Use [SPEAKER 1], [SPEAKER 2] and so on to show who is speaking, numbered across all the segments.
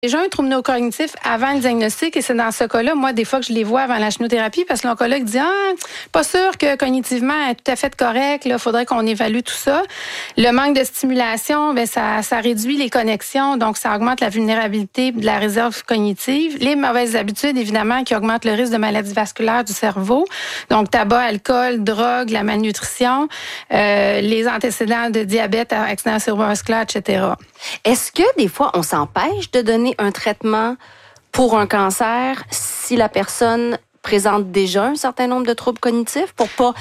[SPEAKER 1] Déjà un trouble neurocognitif avant le diagnostic, et c'est dans ce cas-là, moi, des fois que je les vois avant la chimiothérapie, parce que l'oncologue dit pas sûr que cognitivement elle est tout à fait correct, là, faudrait qu'on évalue tout ça. Le manque de stimulation, ça réduit les connexions, donc ça augmente la vulnérabilité de la réserve cognitive. Les mauvaises habitudes, évidemment, qui augmentent le risque de maladies vasculaires du cerveau, donc tabac, alcool, drogue, la malnutrition, les antécédents de diabète, accident cérébrovasculaire, etc.
[SPEAKER 2] Est-ce que des fois on s'empêche de donner un traitement pour un cancer si la personne présente déjà un certain nombre de troubles cognitifs pour pas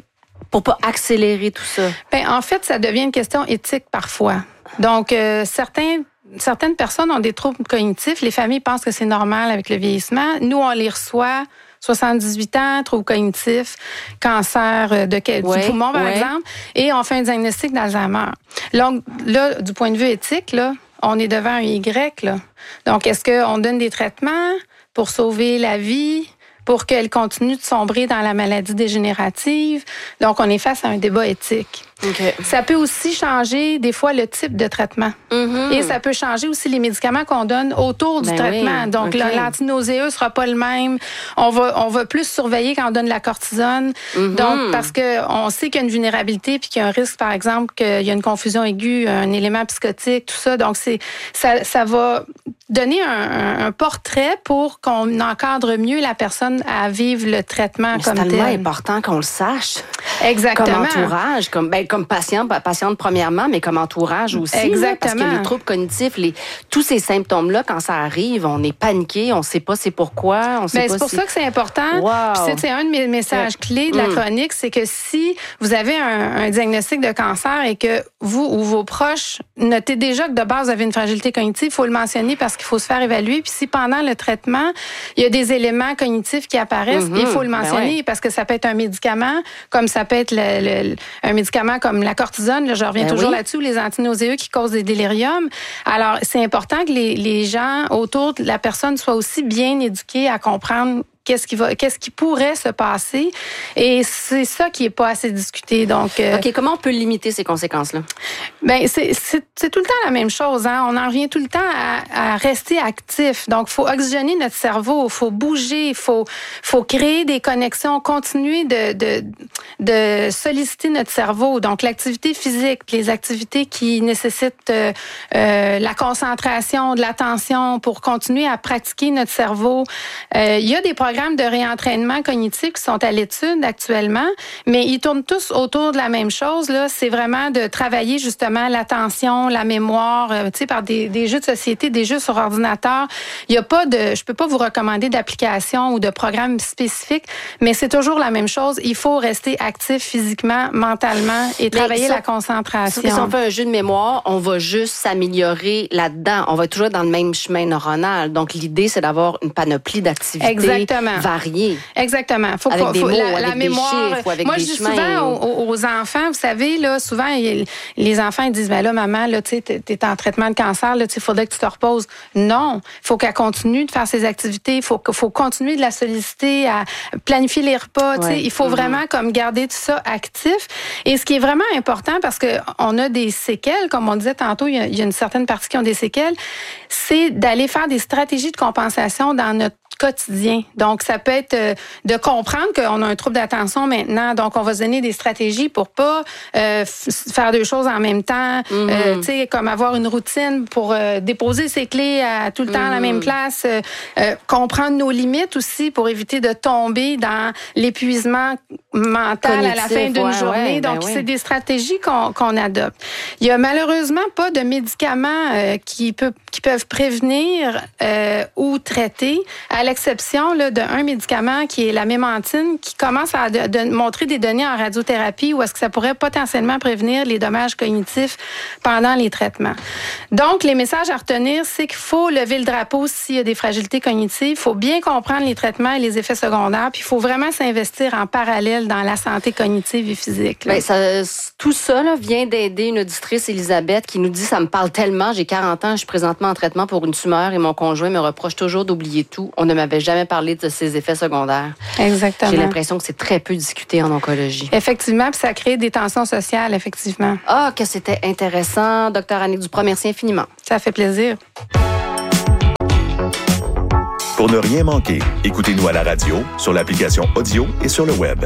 [SPEAKER 2] accélérer tout ça?
[SPEAKER 1] En fait, ça devient une question éthique parfois. Donc, certaines personnes ont des troubles cognitifs. Les familles pensent que c'est normal avec le vieillissement. Nous, on les reçoit 78 ans, troubles cognitifs, cancer du poumon, par exemple, et on fait un diagnostic d'Alzheimer. Donc, là, du point de vue éthique, là, on est devant un Y, là. Donc, est-ce qu'on donne des traitements pour sauver la vie, pour qu'elle continue de sombrer dans la maladie dégénérative? Donc, on est face à un débat éthique.
[SPEAKER 2] Okay.
[SPEAKER 1] Ça peut aussi changer, des fois, le type de traitement. Mm-hmm. Et ça peut changer aussi les médicaments qu'on donne autour du traitement. Oui. Donc, l'antinauséeux sera pas le même. On va plus surveiller quand on donne la cortisone. Mm-hmm. Donc, parce qu'on sait qu'il y a une vulnérabilité puis qu'il y a un risque, par exemple, qu'il y a une confusion aiguë, un élément psychotique, tout ça. Donc, ça va donner un portrait pour qu'on encadre mieux la personne à vivre le traitement comme tel.
[SPEAKER 2] C'est tellement important qu'on le sache.
[SPEAKER 1] Exactement.
[SPEAKER 2] Comme entourage, comme patiente premièrement, mais comme entourage aussi.
[SPEAKER 1] Exactement.
[SPEAKER 2] Là, parce que les troubles cognitifs, tous ces symptômes-là, quand ça arrive, on est paniqué, on ne sait pas c'est pourquoi.
[SPEAKER 1] C'est pour ça que c'est important.
[SPEAKER 2] Wow.
[SPEAKER 1] C'est un de mes messages clés de la chronique, c'est que si vous avez un diagnostic de cancer et que vous ou vos proches notez déjà que de base vous avez une fragilité cognitive, il faut le mentionner parce qu'il faut se faire évaluer. Puis si pendant le traitement, il y a des éléments cognitifs qui apparaissent, il faut le mentionner parce que ça peut être un médicament, comme ça peut être un médicament comme la cortisone, là, je reviens toujours là-dessus, ou les antinauséeux qui causent des déliriums. Alors, c'est important que les gens autour de la personne soient aussi bien éduqués à comprendre qu'est-ce qui pourrait se passer. Et c'est ça qui est pas assez discuté. Donc,
[SPEAKER 2] OK, comment on peut limiter ces conséquences-là?
[SPEAKER 1] C'est tout le temps la même chose. Hein? On en revient tout le temps à rester actif. Donc, il faut oxygéner notre cerveau, il faut bouger, il faut créer des connexions, continuer de solliciter notre cerveau. Donc, l'activité physique, les activités qui nécessitent la concentration, de l'attention pour continuer à pratiquer notre cerveau. Il y a des programmes de réentraînement cognitif qui sont à l'étude actuellement, mais ils tournent tous autour de la même chose. Là, c'est vraiment de travailler justement l'attention, la mémoire, par des jeux de société, des jeux sur ordinateur. Il y a pas je peux pas vous recommander d'application ou de programme spécifique, mais c'est toujours la même chose. Il faut rester actif physiquement, mentalement et travailler la concentration.
[SPEAKER 2] Si on fait un jeu de mémoire, on va juste s'améliorer là-dedans. On va toujours être dans le même chemin neuronal. Donc l'idée, c'est d'avoir une panoplie d'activités.
[SPEAKER 1] Exactement.
[SPEAKER 2] Variées.
[SPEAKER 1] Exactement.
[SPEAKER 2] Avec des mots,
[SPEAKER 1] la
[SPEAKER 2] avec
[SPEAKER 1] mémoire.
[SPEAKER 2] Des chiffres, avec
[SPEAKER 1] moi,
[SPEAKER 2] des
[SPEAKER 1] je dis
[SPEAKER 2] chemins.
[SPEAKER 1] souvent aux enfants, vous savez, là, souvent, les enfants ils disent, là, maman, là, tu sais, t'es en traitement de cancer, là, tu sais, faudrait que tu te reposes. Non. Il faut qu'elle continue de faire ses activités. Il faut continuer de la solliciter, à planifier les repas, tu sais. Il faut vraiment, comme, garder tout ça actif. Et ce qui est vraiment important, parce que on a des séquelles, comme on disait tantôt, il y a une certaine partie qui ont des séquelles, c'est d'aller faire des stratégies de compensation dans notre quotidien. Donc, ça peut être de comprendre qu'on a un trouble d'attention maintenant. Donc, on va se donner des stratégies pour pas faire deux choses en même temps. Tu sais, comme avoir une routine pour déposer ses clés à tout le temps à la même place. Comprendre nos limites aussi pour éviter de tomber dans l'épuisement mental à la fin d'une journée. Donc, c'est des stratégies qu'on adopte. Il y a malheureusement pas de médicaments qui peuvent prévenir ou traiter, à l'exception là, d'un médicament qui est la mémantine, qui commence à montrer des données en radiothérapie où est-ce que ça pourrait potentiellement prévenir les dommages cognitifs pendant les traitements. Donc, les messages à retenir, c'est qu'il faut lever le drapeau s'il y a des fragilités cognitives. Il faut bien comprendre les traitements et les effets secondaires, puis il faut vraiment s'investir en parallèle dans la santé cognitive et physique. Là.
[SPEAKER 2] Tout ça là, vient d'aider une auditrice, Elisabeth, qui nous dit « Ça me parle tellement, j'ai 40 ans, je suis présentement en traitement pour une tumeur et mon conjoint me reproche toujours d'oublier tout. On ne m'avait jamais parlé de ses effets secondaires. »
[SPEAKER 1] Exactement.
[SPEAKER 2] J'ai l'impression que c'est très peu discuté en oncologie.
[SPEAKER 1] Effectivement, puis ça crée des tensions sociales, effectivement.
[SPEAKER 2] Ah, que c'était intéressant. Docteur Annick Duprat, merci infiniment.
[SPEAKER 1] Ça fait plaisir.
[SPEAKER 3] Pour ne rien manquer, écoutez-nous à la radio, sur l'application audio et sur le web.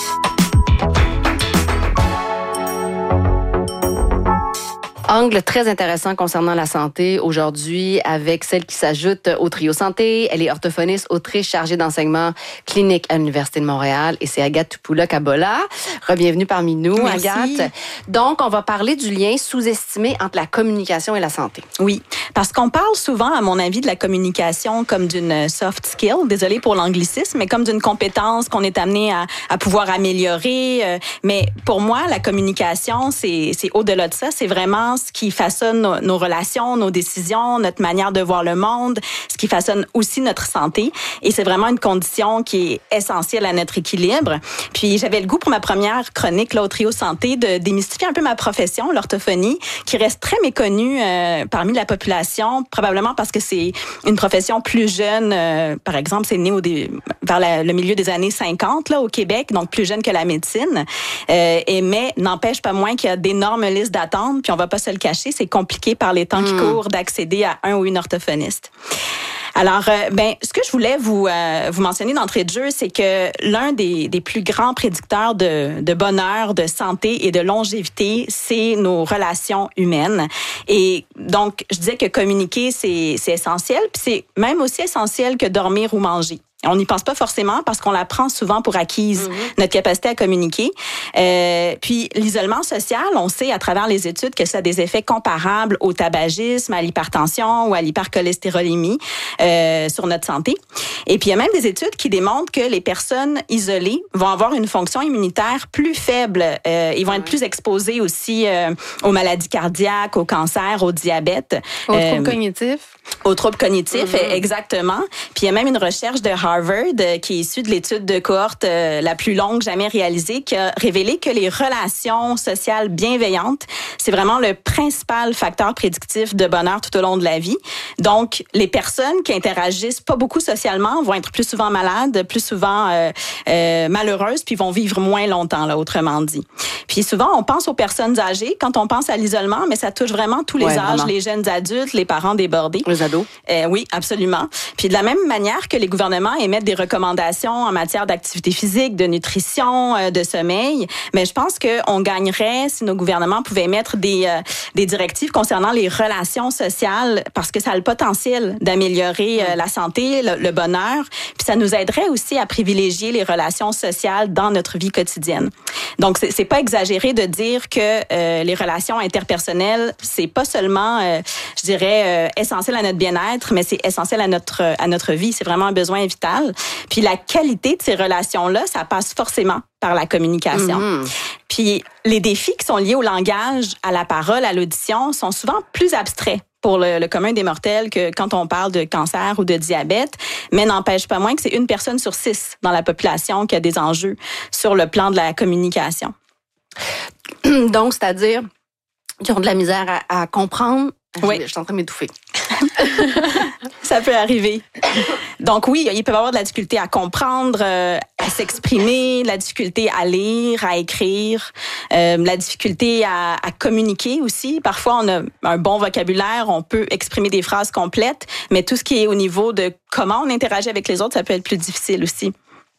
[SPEAKER 2] Angle très intéressant concernant la santé aujourd'hui avec celle qui s'ajoute au trio santé. Elle est orthophoniste, autrice chargée d'enseignement clinique à l'Université de Montréal et c'est Agathe Tupoula-Kabola. Re-bienvenue parmi nous,
[SPEAKER 4] Merci.
[SPEAKER 2] Agathe. Donc, on va parler du lien sous-estimé entre la communication et la santé.
[SPEAKER 4] Oui, parce qu'on parle souvent, à mon avis, de la communication comme d'une soft skill, désolée pour l'anglicisme, mais comme d'une compétence qu'on est amené à pouvoir améliorer. Mais pour moi, la communication, c'est au-delà de ça. C'est vraiment ce qui façonne nos relations, nos décisions, notre manière de voir le monde, ce qui façonne aussi notre santé. Et c'est vraiment une condition qui est essentielle à notre équilibre. Puis j'avais le goût pour ma première chronique là, au Trio Santé de démystifier un peu ma profession, l'orthophonie, qui reste très méconnue parmi la population, probablement parce que c'est une profession plus jeune. Par exemple, c'est né vers le milieu des années 50 là, au Québec, donc plus jeune que la médecine. Mais n'empêche pas moins qu'il y a d'énormes listes d'attente, puis on va pas se le cacher, c'est compliqué par les temps qui courent d'accéder à un ou une orthophoniste. Alors, ce que je voulais vous mentionner d'entrée de jeu, c'est que l'un des plus grands prédicteurs de bonheur, de santé et de longévité, c'est nos relations humaines. Et donc, je disais que communiquer, c'est essentiel, puis c'est même aussi essentiel que dormir ou manger. On n'y pense pas forcément parce qu'on la prend souvent pour acquise, notre capacité à communiquer. Puis l'isolement social, on sait à travers les études que ça a des effets comparables au tabagisme, à l'hypertension ou à l'hypercholestérolémie sur notre santé. Et puis il y a même des études qui démontrent que les personnes isolées vont avoir une fonction immunitaire plus faible. Ils vont être plus exposés aussi aux maladies cardiaques, au cancer, au diabète.
[SPEAKER 1] Aux troubles cognitifs.
[SPEAKER 4] Aux troubles cognitifs, exactement. Puis il y a même une recherche de Harvard qui est issue de l'étude de cohorte la plus longue jamais réalisée qui a révélé que les relations sociales bienveillantes, c'est vraiment le principal facteur prédictif de bonheur tout au long de la vie. Donc, les personnes qui interagissent pas beaucoup socialement vont être plus souvent malades, plus souvent malheureuses, puis vont vivre moins longtemps, là, autrement dit. Puis souvent, on pense aux personnes âgées quand on pense à l'isolement, mais ça touche vraiment tous les âges, vraiment. Les jeunes adultes, les parents débordés.
[SPEAKER 2] Les ados.
[SPEAKER 4] Oui, absolument. Puis de la même manière que les gouvernements émettent des recommandations en matière d'activité physique, de nutrition, de sommeil, mais je pense qu'on gagnerait si nos gouvernements pouvaient émettre des directives concernant les relations sociales parce que ça a le potentiel d'améliorer la santé, le bonheur, puis ça nous aiderait aussi à privilégier les relations sociales dans notre vie quotidienne. Donc, c'est pas exagéré de dire que les relations interpersonnelles, c'est pas seulement, je dirais, essentiel à notre bien-être, mais c'est essentiel à notre vie. C'est vraiment un besoin vital. Puis la qualité de ces relations-là, ça passe forcément par la communication. Puis les défis qui sont liés au langage, à la parole, à l'audition, sont souvent plus abstraits pour le commun des mortels que quand on parle de cancer ou de diabète, mais n'empêche pas moins que c'est 1 personne sur 6 dans la population qui a des enjeux sur le plan de la communication.
[SPEAKER 2] Donc, c'est-à-dire qu'ils ont de la misère à comprendre.
[SPEAKER 4] Oui.
[SPEAKER 2] Je suis en train de m'étouffer.
[SPEAKER 4] Ça peut arriver. Donc oui, ils peuvent avoir de la difficulté à comprendre, à s'exprimer, de la difficulté à lire, à écrire, la difficulté à communiquer aussi. Parfois, on a un bon vocabulaire, on peut exprimer des phrases complètes, mais tout ce qui est au niveau de comment on interagit avec les autres, ça peut être plus difficile aussi.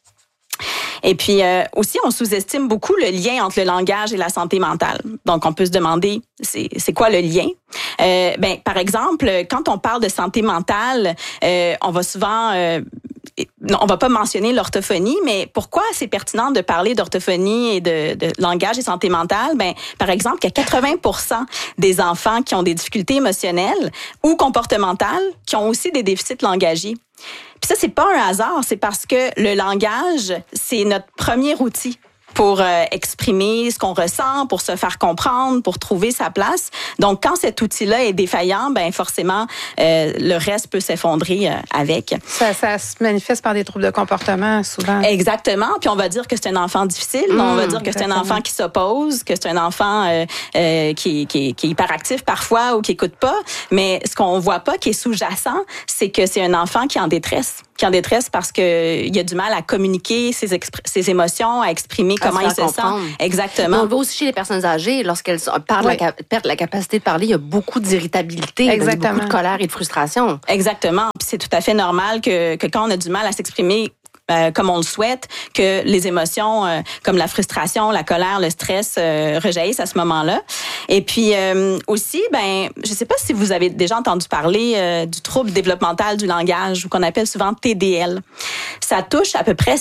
[SPEAKER 4] Et puis aussi, on sous-estime beaucoup le lien entre le langage et la santé mentale. Donc, on peut se demander, c'est quoi le lien? Par exemple, quand on parle de santé mentale, on va souvent... on va pas mentionner l'orthophonie, mais pourquoi c'est pertinent de parler d'orthophonie et de langage et santé mentale? Par exemple, qu'il y a 80% des enfants qui ont des difficultés émotionnelles ou comportementales qui ont aussi des déficits langagiers. Puis ça, c'est pas un hasard, c'est parce que le langage, c'est notre premier outil pour exprimer ce qu'on ressent, pour se faire comprendre, pour trouver sa place. Donc, quand cet outil-là est défaillant, forcément, le reste peut s'effondrer avec.
[SPEAKER 1] Ça se manifeste par des troubles de comportement, souvent.
[SPEAKER 4] Exactement. Puis on va dire que c'est un enfant difficile. On va dire que c'est un enfant qui s'oppose, que c'est un enfant qui est hyperactif parfois ou qui écoute pas. Mais ce qu'on voit pas, qui est sous-jacent, c'est que c'est un enfant qui est en détresse. Parce qu'il a du mal à communiquer ses émotions, à exprimer comment il se sent. Exactement.
[SPEAKER 2] Mais on voit aussi chez les personnes âgées, lorsqu'elles perdent la capacité de parler, il y a beaucoup d'irritabilité, beaucoup de colère et de frustration.
[SPEAKER 4] Exactement. Puis c'est tout à fait normal que quand on a du mal à s'exprimer comme on le souhaite, que les émotions comme la frustration, la colère, le stress rejaillissent à ce moment-là. Et puis aussi, je sais pas si vous avez déjà entendu parler du trouble développemental du langage, ou qu'on appelle souvent TDL. Ça touche à peu près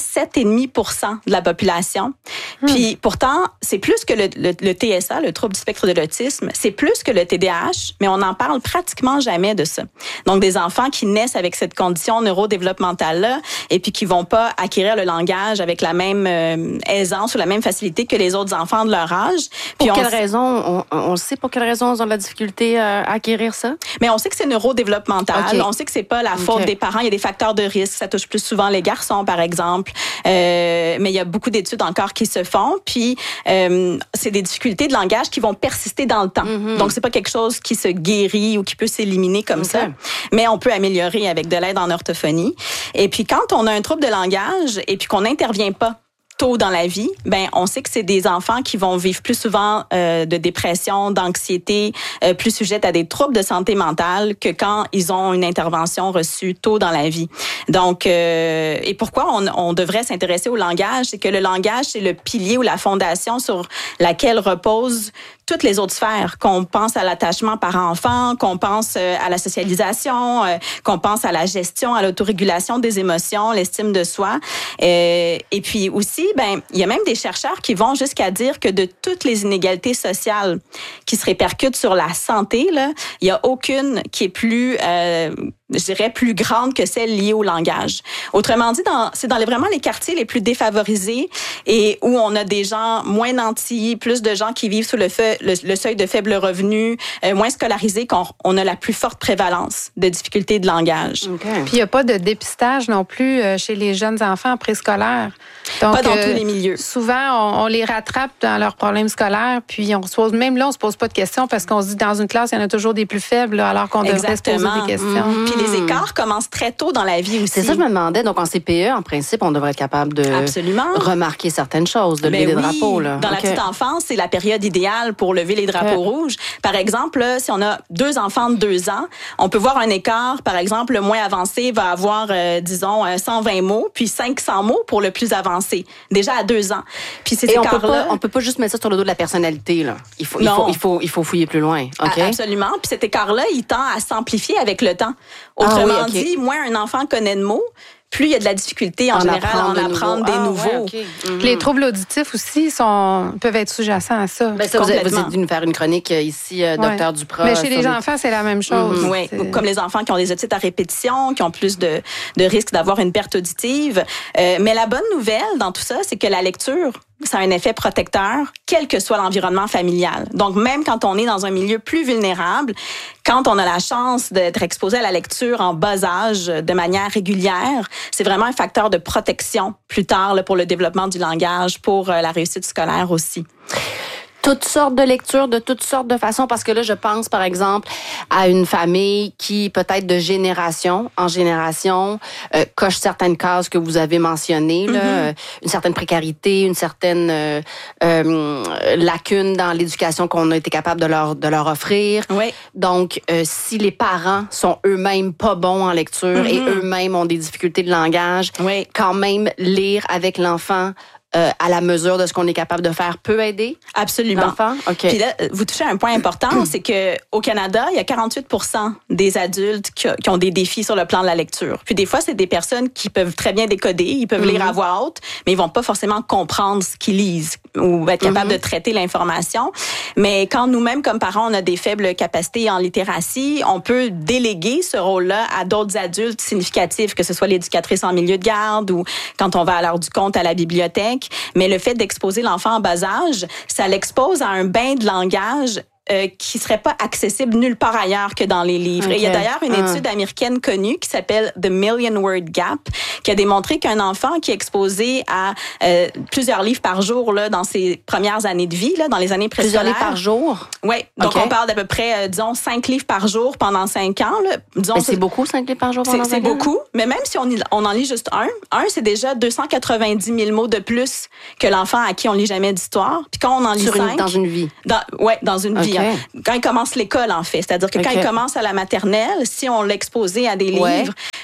[SPEAKER 4] 7,5% de la population. Puis pourtant, c'est plus que le TSA, le trouble du spectre de l'autisme, c'est plus que le TDAH, mais on n'en parle pratiquement jamais de ça. Donc des enfants qui naissent avec cette condition neurodéveloppementale-là et puis qui vont pas acquérir le langage avec la même aisance ou la même facilité que les autres enfants de leur âge.
[SPEAKER 2] Puis pour quelle raison? On sait pour quelle raison ils ont de la difficulté à acquérir ça?
[SPEAKER 4] Mais on sait que c'est neurodéveloppemental.
[SPEAKER 2] Okay.
[SPEAKER 4] On sait que c'est pas la faute des parents. Il y a des facteurs de risque. Ça touche plus souvent les garçons, par exemple. Mais il y a beaucoup d'études encore qui se font. Puis c'est des difficultés de langage qui vont persister dans le temps. Mm-hmm. Donc c'est pas quelque chose qui se guérit ou qui peut s'éliminer comme ça. Mais on peut améliorer avec de l'aide en orthophonie. Et puis quand on a un trouble de langage et puis qu'on n'intervient pas tôt dans la vie, on sait que c'est des enfants qui vont vivre plus souvent de dépression, d'anxiété, plus sujettes à des troubles de santé mentale que quand ils ont une intervention reçue tôt dans la vie. Donc, et pourquoi on devrait s'intéresser au langage? C'est que le langage, c'est le pilier ou la fondation sur laquelle reposent toutes les autres sphères, qu'on pense à l'attachement parent-enfant, qu'on pense à la socialisation, qu'on pense à la gestion, à l'autorégulation des émotions, l'estime de soi. Et puis aussi, il y a même des chercheurs qui vont jusqu'à dire que de toutes les inégalités sociales qui se répercutent sur la santé, là, il y a aucune qui est plus je dirais, plus grande que celle liée au langage. Autrement dit, c'est vraiment les quartiers les plus défavorisés et où on a des gens moins nantis, plus de gens qui vivent sous le seuil de faible revenu, moins scolarisés, qu'on a la plus forte prévalence de difficultés de langage.
[SPEAKER 1] Okay. Puis il n'y a pas de dépistage non plus chez les jeunes enfants préscolaires. Donc,
[SPEAKER 4] pas dans tous les milieux.
[SPEAKER 1] Souvent, on les rattrape dans leurs problèmes scolaires, puis on se pose pas de questions parce qu'on se dit dans une classe, il y en a toujours des plus faibles, là, alors qu'on devrait se poser des questions.
[SPEAKER 4] Mm-hmm. Puis les écarts commencent très tôt dans la vie aussi.
[SPEAKER 2] C'est ça, je me demandais. Donc, en CPE, en principe, on devrait être capable de remarquer certaines choses, de lever des drapeaux. Là.
[SPEAKER 4] Dans la petite enfance, c'est la période idéale pour lever les drapeaux rouges. Par exemple, là, si on a 2 enfants de 2 ans, on peut voir un écart. Par exemple, le moins avancé va avoir, disons, 120 mots, puis 500 mots pour le plus avancé. Déjà à 2 ans. Puis ces écarts-là...
[SPEAKER 2] On peut pas juste mettre ça sur le dos de la personnalité, là. Il faut fouiller plus loin. Okay?
[SPEAKER 4] Absolument. Puis cet écart-là, il tend à s'amplifier avec le temps. Autrement dit, moins un enfant connaît de mots, plus il y a de la difficulté en général à en apprendre des nouveaux. Ouais,
[SPEAKER 1] okay. Les troubles auditifs aussi peuvent être sous-jacents à ça.
[SPEAKER 2] Ça vous êtes dû nous faire une chronique ici, Dr. Duprat.
[SPEAKER 1] Mais chez les enfants, c'est la même chose.
[SPEAKER 4] Oui, comme les enfants qui ont des otites à répétition, qui ont plus de risques d'avoir une perte auditive. Mais la bonne nouvelle dans tout ça, c'est que la lecture, ça a un effet protecteur, quel que soit l'environnement familial. Donc, même quand on est dans un milieu plus vulnérable, quand on a la chance d'être exposé à la lecture en bas âge de manière régulière, c'est vraiment un facteur de protection plus tard là, pour le développement du langage, pour la réussite scolaire aussi.
[SPEAKER 2] Toutes sortes de lectures, de toutes sortes de façons, parce que là, je pense, par exemple, à une famille qui, peut-être de génération en génération, coche certaines cases que vous avez mentionnées, là, une certaine précarité, une certaine lacune dans l'éducation qu'on a été capable de leur offrir.
[SPEAKER 4] Oui.
[SPEAKER 2] Donc, si les parents sont eux-mêmes pas bons en lecture et eux-mêmes ont des difficultés de langage, quand même lire avec l'enfant à la mesure de ce qu'on est capable de faire peut aider?
[SPEAKER 4] Absolument.
[SPEAKER 2] L'enfant? Okay.
[SPEAKER 4] Puis là, vous touchez à un point important, c'est que au Canada, il y a 48% des adultes qui ont des défis sur le plan de la lecture. Puis des fois, c'est des personnes qui peuvent très bien décoder, ils peuvent lire à voix haute, mais ils vont pas forcément comprendre ce qu'ils lisent ou être capables de traiter l'information. Mais quand nous-mêmes, comme parents, on a des faibles capacités en littératie, on peut déléguer ce rôle-là à d'autres adultes significatifs, que ce soit l'éducatrice en milieu de garde ou quand on va à l'heure du compte à la bibliothèque. Mais le fait d'exposer l'enfant en bas âge, ça l'expose à un bain de langage qui serait pas accessible nulle part ailleurs que dans les livres. Okay. Et il y a d'ailleurs une étude américaine connue qui s'appelle The Million Word Gap, qui a démontré qu'un enfant qui est exposé à plusieurs livres par jour là, dans ses premières années de vie, là, dans les années préscolaires.
[SPEAKER 2] Plusieurs livres par jour?
[SPEAKER 4] Oui. Donc, on parle d'à peu près, disons, 5 livres par jour pendant 5 ans. Là. Disons,
[SPEAKER 2] mais c'est beaucoup, 5 livres par jour pendant 5 ans?
[SPEAKER 4] C'est beaucoup. Mais même si on en lit juste un, c'est déjà 290 000 mots de plus que l'enfant à qui on lit jamais d'histoire. Puis quand on en lit 5...
[SPEAKER 2] Dans une vie?
[SPEAKER 4] Dans une vie. Quand il commence l'école, en fait. C'est-à-dire que quand il commence à la maternelle, si on l'exposait à des livres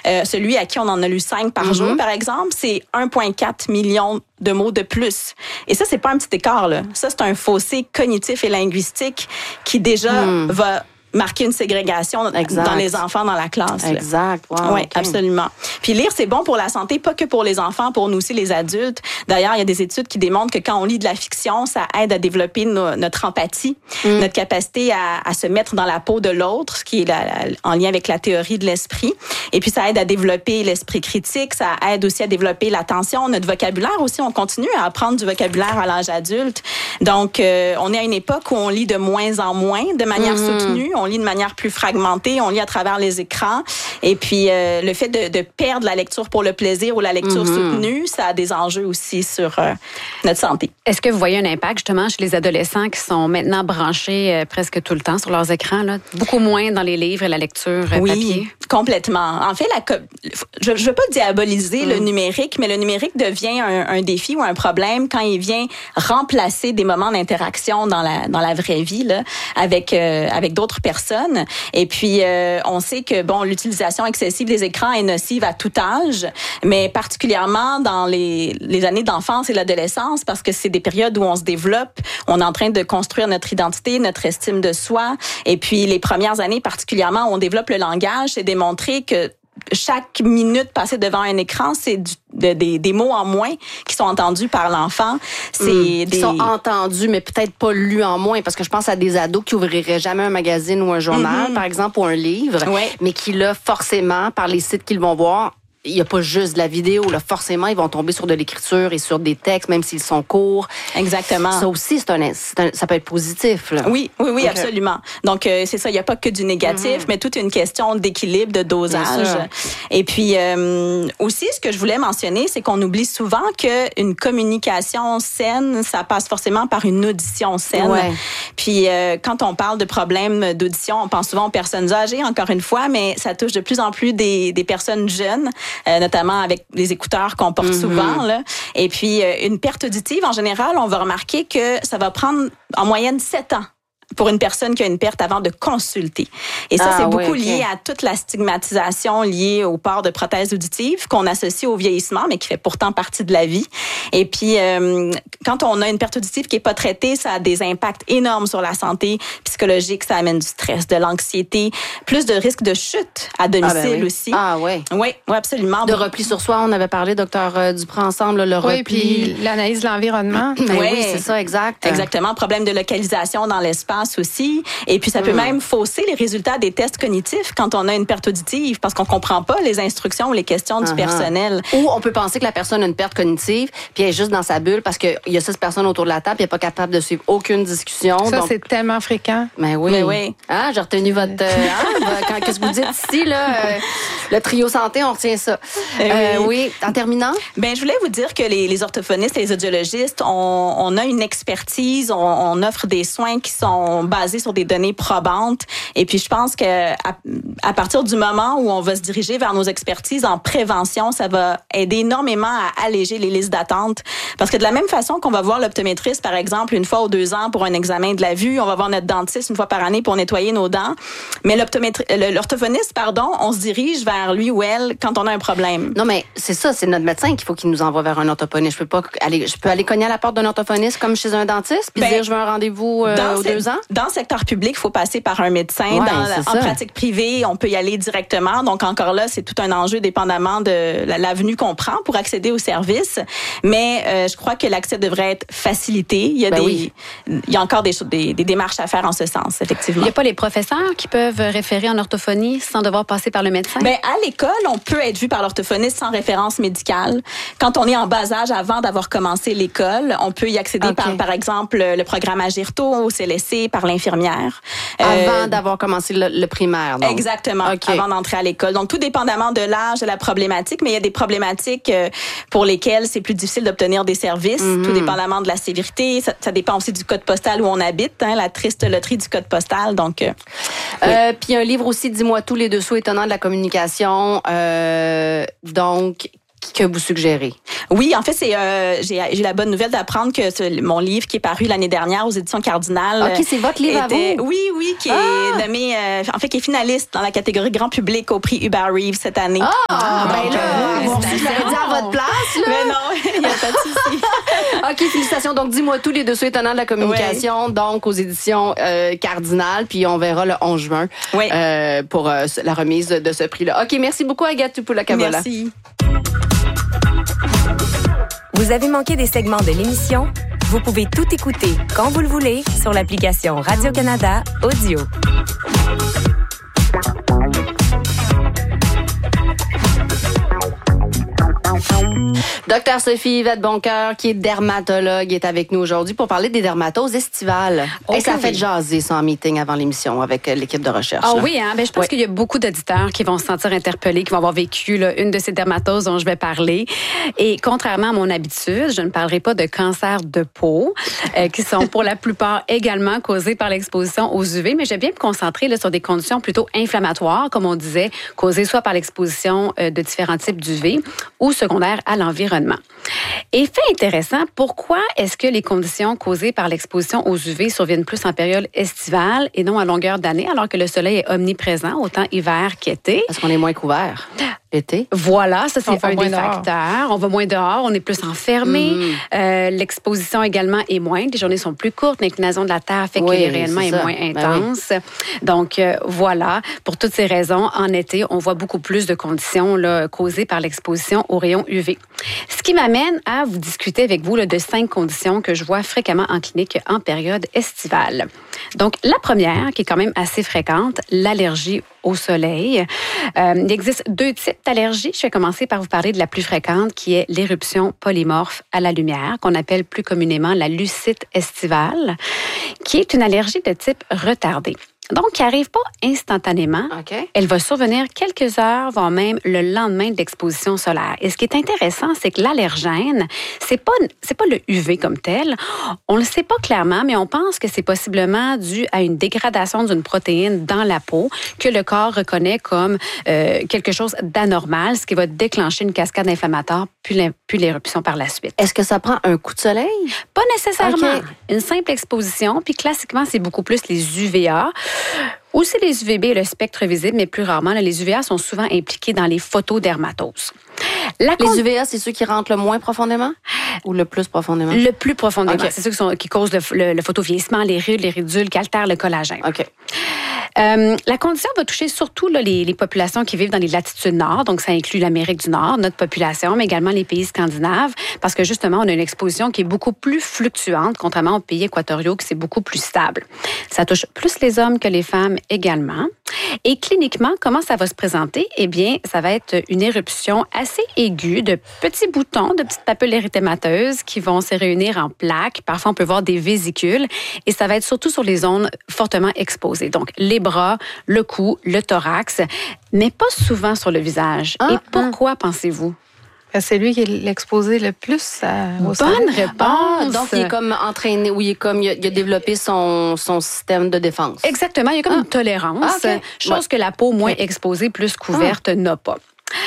[SPEAKER 4] celui à qui on en a lu 5 par jour, par exemple, c'est 1,4 million de mots de plus. Et ça, c'est pas un petit écart, là. Ça, c'est un fossé cognitif et linguistique qui déjà va marquer une ségrégation dans les enfants dans la classe.
[SPEAKER 2] Exact. Wow,
[SPEAKER 4] oui, absolument. Puis lire, c'est bon pour la santé, pas que pour les enfants, pour nous aussi les adultes. D'ailleurs, il y a des études qui démontrent que quand on lit de la fiction, ça aide à développer notre empathie, notre capacité à se mettre dans la peau de l'autre, ce qui est en lien avec la théorie de l'esprit. Et puis, ça aide à développer l'esprit critique, ça aide aussi à développer l'attention, notre vocabulaire aussi. On continue à apprendre du vocabulaire à l'âge adulte. Donc, on est à une époque où on lit de moins en moins, de manière soutenue. On lit de manière plus fragmentée, on lit à travers les écrans. Et puis, le fait de perdre la lecture pour le plaisir ou la lecture soutenue, ça a des enjeux aussi sur notre santé.
[SPEAKER 5] Est-ce que vous voyez un impact justement chez les adolescents qui sont maintenant branchés presque tout le temps sur leurs écrans, là? Beaucoup moins dans les livres et la lecture papier?
[SPEAKER 4] Oui, complètement. En fait, je ne veux pas diaboliser le numérique, mais le numérique devient un défi ou un problème quand il vient remplacer des moments d'interaction dans la vraie vie là, avec d'autres personnes. Et puis, on sait que l'utilisation excessive des écrans est nocive à tout âge, mais particulièrement dans les années d'enfance et l'adolescence, parce que c'est des périodes où on se développe, on est en train de construire notre identité, notre estime de soi. Et puis, les premières années particulièrement où on développe le langage, c'est démontré que chaque minute passée devant un écran, c'est des mots en moins qui sont entendus par l'enfant.
[SPEAKER 2] Qui sont entendus, mais peut-être pas lus en moins, parce que je pense à des ados qui ouvriraient jamais un magazine ou un journal, par exemple, ou un livre, mais qui, là, forcément, par les sites qu'ils vont voir, il n'y a pas juste de la vidéo. Là, forcément, ils vont tomber sur de l'écriture et sur des textes, même s'ils sont courts.
[SPEAKER 4] Exactement.
[SPEAKER 2] Ça aussi, ça peut être positif. Là.
[SPEAKER 4] Oui, okay. Absolument. Donc, c'est ça, il n'y a pas que du négatif, mais toute une question d'équilibre, de dosage. Et puis, aussi, ce que je voulais mentionner, c'est qu'on oublie souvent qu'une communication saine, ça passe forcément par une audition saine. Ouais. Puis, quand on parle de problèmes d'audition, on pense souvent aux personnes âgées, encore une fois, mais ça touche de plus en plus des personnes jeunes, notamment avec les écouteurs qu'on porte souvent. Là. Et puis, une perte auditive, en général, on va remarquer que ça va prendre en moyenne 7 ans pour une personne qui a une perte avant de consulter. Et ça, c'est beaucoup lié à toute la stigmatisation liée au port de prothèses auditives qu'on associe au vieillissement, mais qui fait pourtant partie de la vie. Et puis, quand on a une perte auditive qui est pas traitée, ça a des impacts énormes sur la santé psychologique. Ça amène du stress, de l'anxiété, plus de risques de chute à domicile aussi.
[SPEAKER 2] Ah oui.
[SPEAKER 4] Oui, absolument.
[SPEAKER 2] De repli sur soi, on avait parlé, docteur Duprat, ensemble, le repli.
[SPEAKER 1] Puis l'analyse de l'environnement.
[SPEAKER 2] Oui, c'est ça, exact.
[SPEAKER 4] Exactement. Problème de localisation dans l'espace aussi. Et puis, ça peut même fausser les résultats des tests cognitifs quand on a une perte auditive parce qu'on comprend pas les instructions ou les questions du personnel.
[SPEAKER 2] Ou on peut penser que la personne a une perte cognitive puis elle est juste dans sa bulle parce qu'il y a 6 personnes autour de la table et elle n'est pas capable de suivre aucune discussion.
[SPEAKER 1] Ça, c'est tellement fréquent.
[SPEAKER 2] Mais oui. Ah, j'ai retenu votre... qu'est-ce que vous dites ici, là? Le trio santé, on retient ça. Oui. En terminant?
[SPEAKER 4] Je voulais vous dire que les orthophonistes et les audiologistes, on a une expertise, on offre des soins qui sont basés sur des données probantes. Et puis, je pense que à partir du moment où on va se diriger vers nos expertises en prévention, ça va aider énormément à alléger les listes d'attente. Parce que de la même façon qu'on va voir l'optométriste, par exemple, 1 fois ou 2 ans pour un examen de la vue, on va voir notre dentiste 1 fois par année pour nettoyer nos dents. Mais l'orthophoniste, on se dirige vers lui ou elle quand on a un problème.
[SPEAKER 2] Non, mais c'est ça, c'est notre médecin qu'il faut qu'il nous envoie vers un orthophoniste. Je peux aller cogner à la porte d'un orthophoniste comme chez un dentiste puis dire je veux un rendez-vous aux 2 ans?
[SPEAKER 4] Dans le secteur public, il faut passer par un médecin. En pratique privée, on peut y aller directement. Donc, encore là, c'est tout un enjeu dépendamment de l'avenue qu'on prend pour accéder aux services. Mais je crois que l'accès devrait être facilité. Il y a encore des démarches à faire en ce sens, effectivement.
[SPEAKER 5] Il n'y a pas les professeurs qui peuvent référer en orthophonie sans devoir passer par le médecin?
[SPEAKER 4] À l'école, on peut être vu par l'orthophoniste sans référence médicale. Quand on est en bas âge, avant d'avoir commencé l'école, on peut y accéder par exemple, le programme Agirto au CLSC, par l'infirmière.
[SPEAKER 2] Avant d'avoir commencé le primaire, donc.
[SPEAKER 4] Exactement, avant d'entrer à l'école. Donc, tout dépendamment de l'âge, de la problématique, mais il y a des problématiques pour lesquelles c'est plus difficile d'obtenir des services, tout dépendamment de la sévérité. Ça dépend aussi du code postal où on habite, la triste loterie du code postal. Donc,
[SPEAKER 2] puis un livre aussi, Dis-moi tout, les dessous étonnants de la communication. Donc, que vous suggérez.
[SPEAKER 4] Oui, en fait, j'ai la bonne nouvelle d'apprendre que mon livre qui est paru l'année dernière aux éditions Cardinal.
[SPEAKER 2] OK, c'est votre livre à vous?
[SPEAKER 4] Oui, qui est nommé, qui est finaliste dans la catégorie grand public au prix Hubert Reeves cette année.
[SPEAKER 2] Je l'aurais dit à votre place, là.
[SPEAKER 4] Mais non, il n'y a pas de souci.
[SPEAKER 2] OK, félicitations. Donc, dis-moi tout, les dessous étonnants de la communication, donc aux éditions Cardinal, puis on verra le 11 juin pour la remise de ce prix-là. OK, merci beaucoup, Agathe Tupoula-Kabola.
[SPEAKER 4] Merci.
[SPEAKER 6] Vous avez manqué des segments de l'émission? Vous pouvez tout écouter quand vous le voulez sur l'application Radio-Canada Audio.
[SPEAKER 2] Docteur Sophie Yvette-Boncoeur, qui est dermatologue, est avec nous aujourd'hui pour parler des dermatoses estivales. Et ça fait jaser ça en meeting avant l'émission avec l'équipe de recherche.
[SPEAKER 5] Ah oui, hein? Je pense qu'il y a beaucoup d'auditeurs qui vont se sentir interpellés, qui vont avoir vécu une de ces dermatoses dont je vais parler. Et contrairement à mon habitude, je ne parlerai pas de cancer de peau, qui sont pour la plupart également causés par l'exposition aux UV, mais je vais bien me concentrer sur des conditions plutôt inflammatoires, comme on disait, causées soit par l'exposition de différents types d'UV ou secondaires à l'environnement. Et fait intéressant, pourquoi est-ce que les conditions causées par l'exposition aux UV surviennent plus en période estivale et non à longueur d'année, alors que le soleil est omniprésent, autant hiver qu'été?
[SPEAKER 2] Parce qu'on est moins couvert. Été.
[SPEAKER 5] Voilà, ça c'est un des facteurs. On va moins dehors, on est plus enfermé. L'exposition également est moindre. Les journées sont plus courtes. L'inclinaison de la Terre fait que les rayonnements est moins intense. Donc voilà, pour toutes ces raisons, en été, on voit beaucoup plus de conditions causées par l'exposition aux rayons UV. Ce qui m'amène à vous discuter avec vous de 5 conditions que je vois fréquemment en clinique en période estivale. Donc la première, qui est quand même assez fréquente, l'allergie au soleil. Il existe 2 types d'allergies. Je vais commencer par vous parler de la plus fréquente, qui est l'éruption polymorphe à la lumière, qu'on appelle plus communément la lucite estivale, qui est une allergie de type retardé. Donc, qui n'arrive pas instantanément.
[SPEAKER 2] Okay.
[SPEAKER 5] Elle va survenir quelques heures, voire même le lendemain de l'exposition solaire. Et ce qui est intéressant, c'est que l'allergène, c'est pas le UV comme tel. On le sait pas clairement, mais on pense que c'est possiblement dû à une dégradation d'une protéine dans la peau que le corps reconnaît comme quelque chose d'anormal, ce qui va déclencher une cascade inflammatoire, puis l'éruption par la suite.
[SPEAKER 2] Est-ce que ça prend un coup de soleil?
[SPEAKER 5] Pas nécessairement.
[SPEAKER 2] Okay.
[SPEAKER 5] Une simple exposition, puis classiquement, c'est beaucoup plus les UVA. Aussi les UVB et le spectre visible, mais plus rarement, les UVA sont souvent impliqués dans les photodermatoses.
[SPEAKER 2] Les UVA, c'est ceux qui rentrent le moins profondément ou le plus profondément?
[SPEAKER 5] Le plus profondément.
[SPEAKER 2] Okay.
[SPEAKER 5] C'est ceux qui causent le photovieillissement, les rides, les ridules, qui altèrent le collagène.
[SPEAKER 2] OK.
[SPEAKER 5] La condition va toucher surtout les populations qui vivent dans les latitudes nord, donc ça inclut l'Amérique du Nord, notre population, mais également les pays scandinaves, parce que justement, on a une exposition qui est beaucoup plus fluctuante, contrairement aux pays équatoriaux, qui c'est beaucoup plus stable. Ça touche plus les hommes que les femmes également. Et cliniquement, comment ça va se présenter? Eh bien, ça va être une éruption assez aiguë de petits boutons, de petites papules érythémateuses qui vont se réunir en plaques. Parfois, on peut voir des vésicules. Et ça va être surtout sur les zones fortement exposées. Donc, les bras, le cou, le thorax, mais pas souvent sur le visage. Et pourquoi, pensez-vous?
[SPEAKER 1] C'est lui qui est l'exposé le plus au soleil.
[SPEAKER 5] Bonne réponse!
[SPEAKER 2] Donc, il est comme entraîné, ou il a développé son système de défense.
[SPEAKER 5] Exactement, il y a comme une tolérance, chose que la peau moins exposée, plus couverte, n'a pas.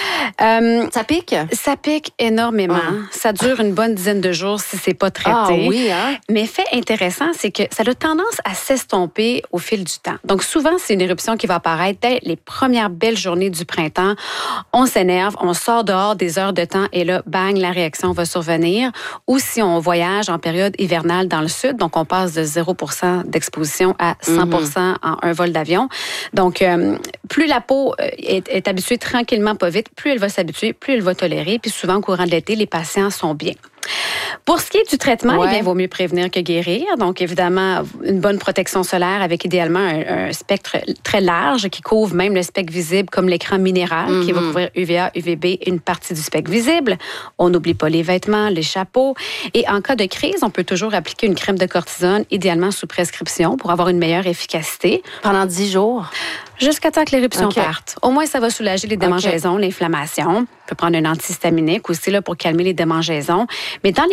[SPEAKER 2] Ça pique?
[SPEAKER 5] Ça pique énormément. Ça dure une bonne dizaine de jours si c'est pas traité.
[SPEAKER 2] Ah oui, hein?
[SPEAKER 5] Mais fait intéressant, c'est que ça a tendance à s'estomper au fil du temps. Donc souvent, c'est une éruption qui va apparaître dès les premières belles journées du printemps. On s'énerve, on sort dehors des heures de temps et là, bang, la réaction va survenir. Ou si on voyage en période hivernale dans le sud, donc on passe de 0% d'exposition à 100% en un vol d'avion. Donc, plus la peau est habituée tranquillement, pas vite, plus elle va s'habituer, plus elle va tolérer. Puis souvent, au courant de l'été, les patients sont bien. Pour ce qui est du traitement, eh bien, il vaut mieux prévenir que guérir. Donc, évidemment, une bonne protection solaire avec idéalement un spectre très large qui couvre même le spectre visible comme l'écran minéral qui va couvrir UVA, UVB et une partie du spectre visible. On n'oublie pas les vêtements, les chapeaux. Et en cas de crise, on peut toujours appliquer une crème de cortisone, idéalement sous prescription pour avoir une meilleure efficacité.
[SPEAKER 2] Pendant 10 jours?
[SPEAKER 5] Jusqu'à temps que l'éruption parte. Au moins, ça va soulager les démangeaisons, l'inflammation. On peut prendre un antihistaminique aussi là, pour calmer les démangeaisons. Mais dans les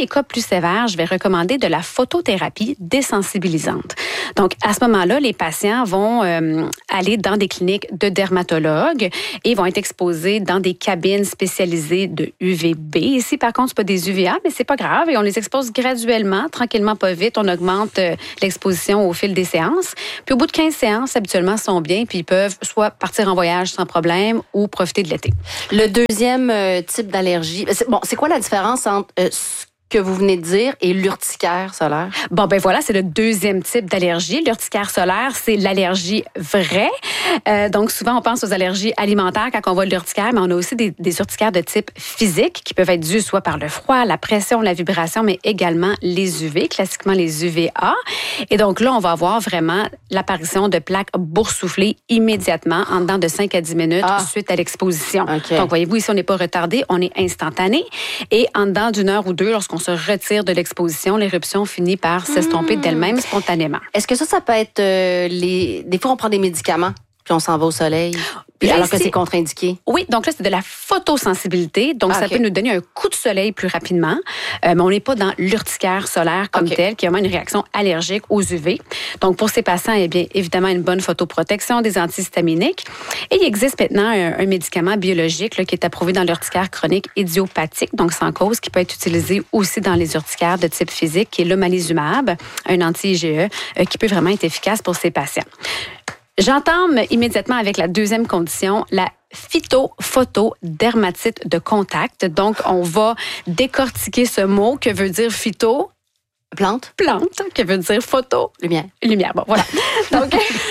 [SPEAKER 5] les cas plus sévères, je vais recommander de la photothérapie désensibilisante. Donc, à ce moment-là, les patients vont aller dans des cliniques de dermatologues et vont être exposés dans des cabines spécialisées de UVB. Ici, par contre, c'est pas des UVA, mais c'est pas grave. Et on les expose graduellement, tranquillement, pas vite. On augmente l'exposition au fil des séances. Puis au bout de 15 séances, habituellement, ils sont bien, puis ils peuvent soit partir en voyage sans problème ou profiter de l'été.
[SPEAKER 2] Le deuxième type d'allergie, c'est quoi la différence entre ce que vous venez de dire et l'urticaire solaire?
[SPEAKER 5] Bon, ben voilà, c'est le deuxième type d'allergie. L'urticaire solaire, c'est l'allergie vraie. Donc, souvent, on pense aux allergies alimentaires quand on voit l'urticaire, mais on a aussi des urticaires de type physique qui peuvent être dus soit par le froid, la pression, la vibration, mais également les UV, classiquement les UVA. Et donc là, on va avoir vraiment l'apparition de plaques boursouflées immédiatement en dedans de 5 à 10 minutes suite à l'exposition. Okay. Donc, voyez-vous, ici, on n'est pas retardé, on est instantané. Et en dedans d'une heure ou deux, lorsqu'on se retire de l'exposition, l'éruption finit par s'estomper d'elle-même spontanément.
[SPEAKER 2] Est-ce que ça peut être des fois on prend des médicaments puis on s'en va au soleil? Puis alors que c'est contre-indiqué.
[SPEAKER 5] Oui, donc là, c'est de la photosensibilité. Donc, ça peut nous donner un coup de soleil plus rapidement. Mais on n'est pas dans l'urticaire solaire comme tel, qui a vraiment une réaction allergique aux UV. Donc, pour ces patients, eh bien, évidemment, une bonne photoprotection, des antihistaminiques. Et il existe maintenant un médicament biologique là, qui est approuvé dans l'urticaire chronique idiopathique, donc sans cause, qui peut être utilisé aussi dans les urticaires de type physique, qui est l'omalizumab, un anti-IgE, qui peut vraiment être efficace pour ces patients. J'entame immédiatement avec la deuxième condition, la phytophotodermatite de contact. Donc, on va décortiquer ce mot que veut dire phyto.
[SPEAKER 2] Plante.
[SPEAKER 5] Plante, que veut dire photo.
[SPEAKER 2] Lumière.
[SPEAKER 5] Lumière, bon, voilà. Donc,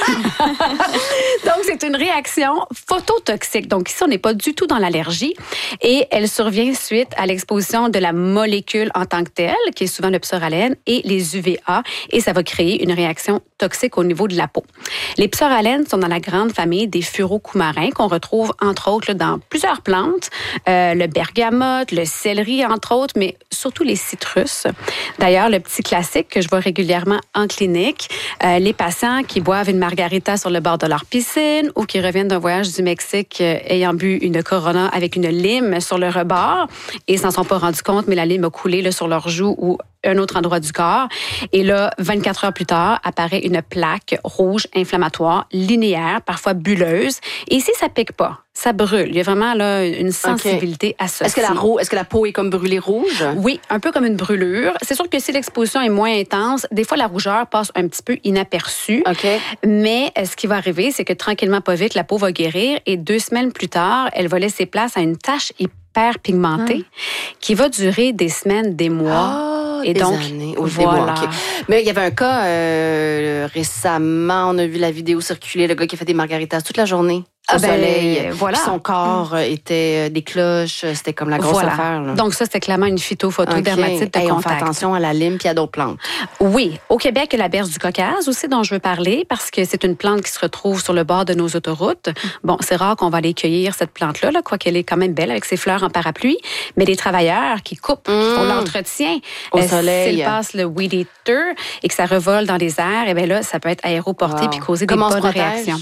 [SPEAKER 5] c'est une réaction phototoxique. Donc, ici, on n'est pas du tout dans l'allergie et elle survient suite à l'exposition de la molécule en tant que telle, qui est souvent le psoralène, et les UVA, et ça va créer une réaction toxique au niveau de la peau. Les psoralènes sont dans la grande famille des furocoumarains qu'on retrouve, entre autres, là, dans plusieurs plantes, le bergamote, le céleri, entre autres, mais surtout les citrus. D'ailleurs, le petit classique que je vois régulièrement en clinique, les patients qui boivent une margarita sur le bord de leur piscine ou qui reviennent d'un voyage du Mexique ayant bu une Corona avec une lime sur le rebord et s'en sont pas rendus compte, mais la lime a coulé là, sur leur joue ou un autre endroit du corps. Et là, 24 heures plus tard, apparaît une plaque rouge inflammatoire, linéaire, parfois bulleuse. Et ici, ça pique pas. Ça brûle. Il y a vraiment là, une sensibilité associée.
[SPEAKER 2] Est-ce que la peau est comme brûlée rouge?
[SPEAKER 5] Oui, un peu comme une brûlure. C'est sûr que si l'exposition est moins intense, des fois, la rougeur passe un petit peu inaperçue. Mais ce qui va arriver, c'est que tranquillement, pas vite, la peau va guérir et 2 semaines plus tard, elle va laisser place à une tache hyper pigmentée qui va durer des semaines, des mois. Et
[SPEAKER 2] des
[SPEAKER 5] donc,
[SPEAKER 2] années.
[SPEAKER 5] voilà.
[SPEAKER 2] Mais il y avait un cas récemment, on a vu la vidéo circuler, le gars qui a fait des margaritas toute la journée. Au soleil.
[SPEAKER 5] Voilà.
[SPEAKER 2] Son corps était des cloches. C'était comme la grosse affaire. Là.
[SPEAKER 5] Donc ça, c'était clairement une phytophotodermatite de contact.
[SPEAKER 2] On fait attention à la lime puis à d'autres plantes.
[SPEAKER 5] Oui. Au Québec, il y a la berce du Caucase aussi dont je veux parler parce que c'est une plante qui se retrouve sur le bord de nos autoroutes. Bon, c'est rare qu'on va aller cueillir cette plante-là, quoi qu'elle est quand même belle avec ses fleurs en parapluie. Mais les travailleurs qui coupent, qui font l'entretien,
[SPEAKER 2] au soleil,
[SPEAKER 5] s'ils passent le weed eater et que ça revole dans les airs, et bien là, ça peut être aéroporté puis causer des bonnes réactions.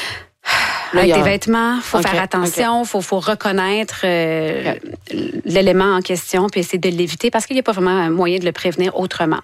[SPEAKER 5] Avec des vêtements, il faut faire attention, faut reconnaître l'élément en question puis essayer de l'éviter parce qu'il n'y a pas vraiment un moyen de le prévenir autrement.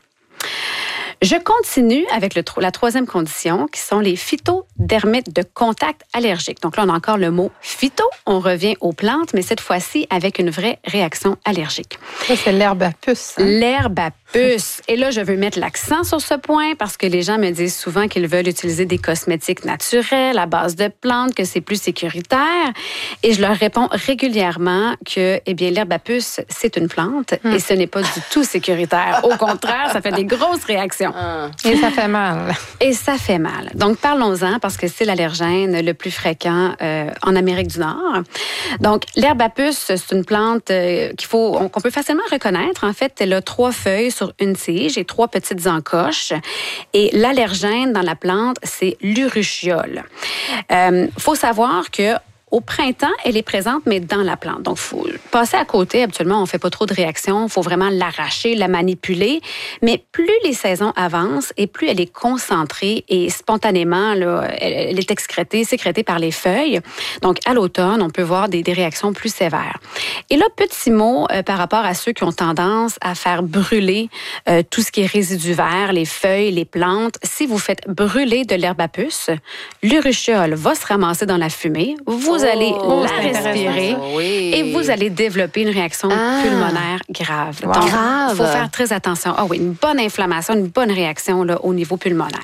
[SPEAKER 5] Je continue avec la troisième condition, qui sont les phytodermites de contact allergique. Donc là, on a encore le mot phyto. On revient aux plantes, mais cette fois-ci avec une vraie réaction allergique.
[SPEAKER 1] Ça, c'est l'herbe à puce. Hein?
[SPEAKER 5] L'herbe à puce. Et là, je veux mettre l'accent sur ce point parce que les gens me disent souvent qu'ils veulent utiliser des cosmétiques naturels à base de plantes, que c'est plus sécuritaire. Et je leur réponds régulièrement que, eh bien, l'herbe à puce, c'est une plante et ce n'est pas du tout sécuritaire. Au contraire, ça fait des grosses réactions.
[SPEAKER 1] Et ça fait mal.
[SPEAKER 5] Et ça fait mal. Donc, parlons-en parce que c'est l'allergène le plus fréquent en Amérique du Nord. Donc, l'herbe à puce, c'est une plante qu'on peut facilement reconnaître. En fait, elle a 3 feuilles sur une tige et 3 petites encoches. Et l'allergène dans la plante, c'est l'urushiol. Faut savoir que Au printemps, elle est présente, mais dans la plante. Donc, il faut passer à côté. Habituellement, on ne fait pas trop de réactions. Il faut vraiment l'arracher, la manipuler. Mais plus les saisons avancent et plus elle est concentrée et spontanément, là, elle est sécrétée par les feuilles. Donc, à l'automne, on peut voir des réactions plus sévères. Et là, petit mot par rapport à ceux qui ont tendance à faire brûler tout ce qui est résidu vert, les feuilles, les plantes. Si vous faites brûler de l'herbe à puce, l'urushiol va se ramasser dans la fumée. Vous allez la respirer et vous allez développer une réaction pulmonaire grave.
[SPEAKER 2] Wow.
[SPEAKER 5] Donc, il faut faire très attention. Ah oui, une bonne inflammation, une bonne réaction là, au niveau pulmonaire.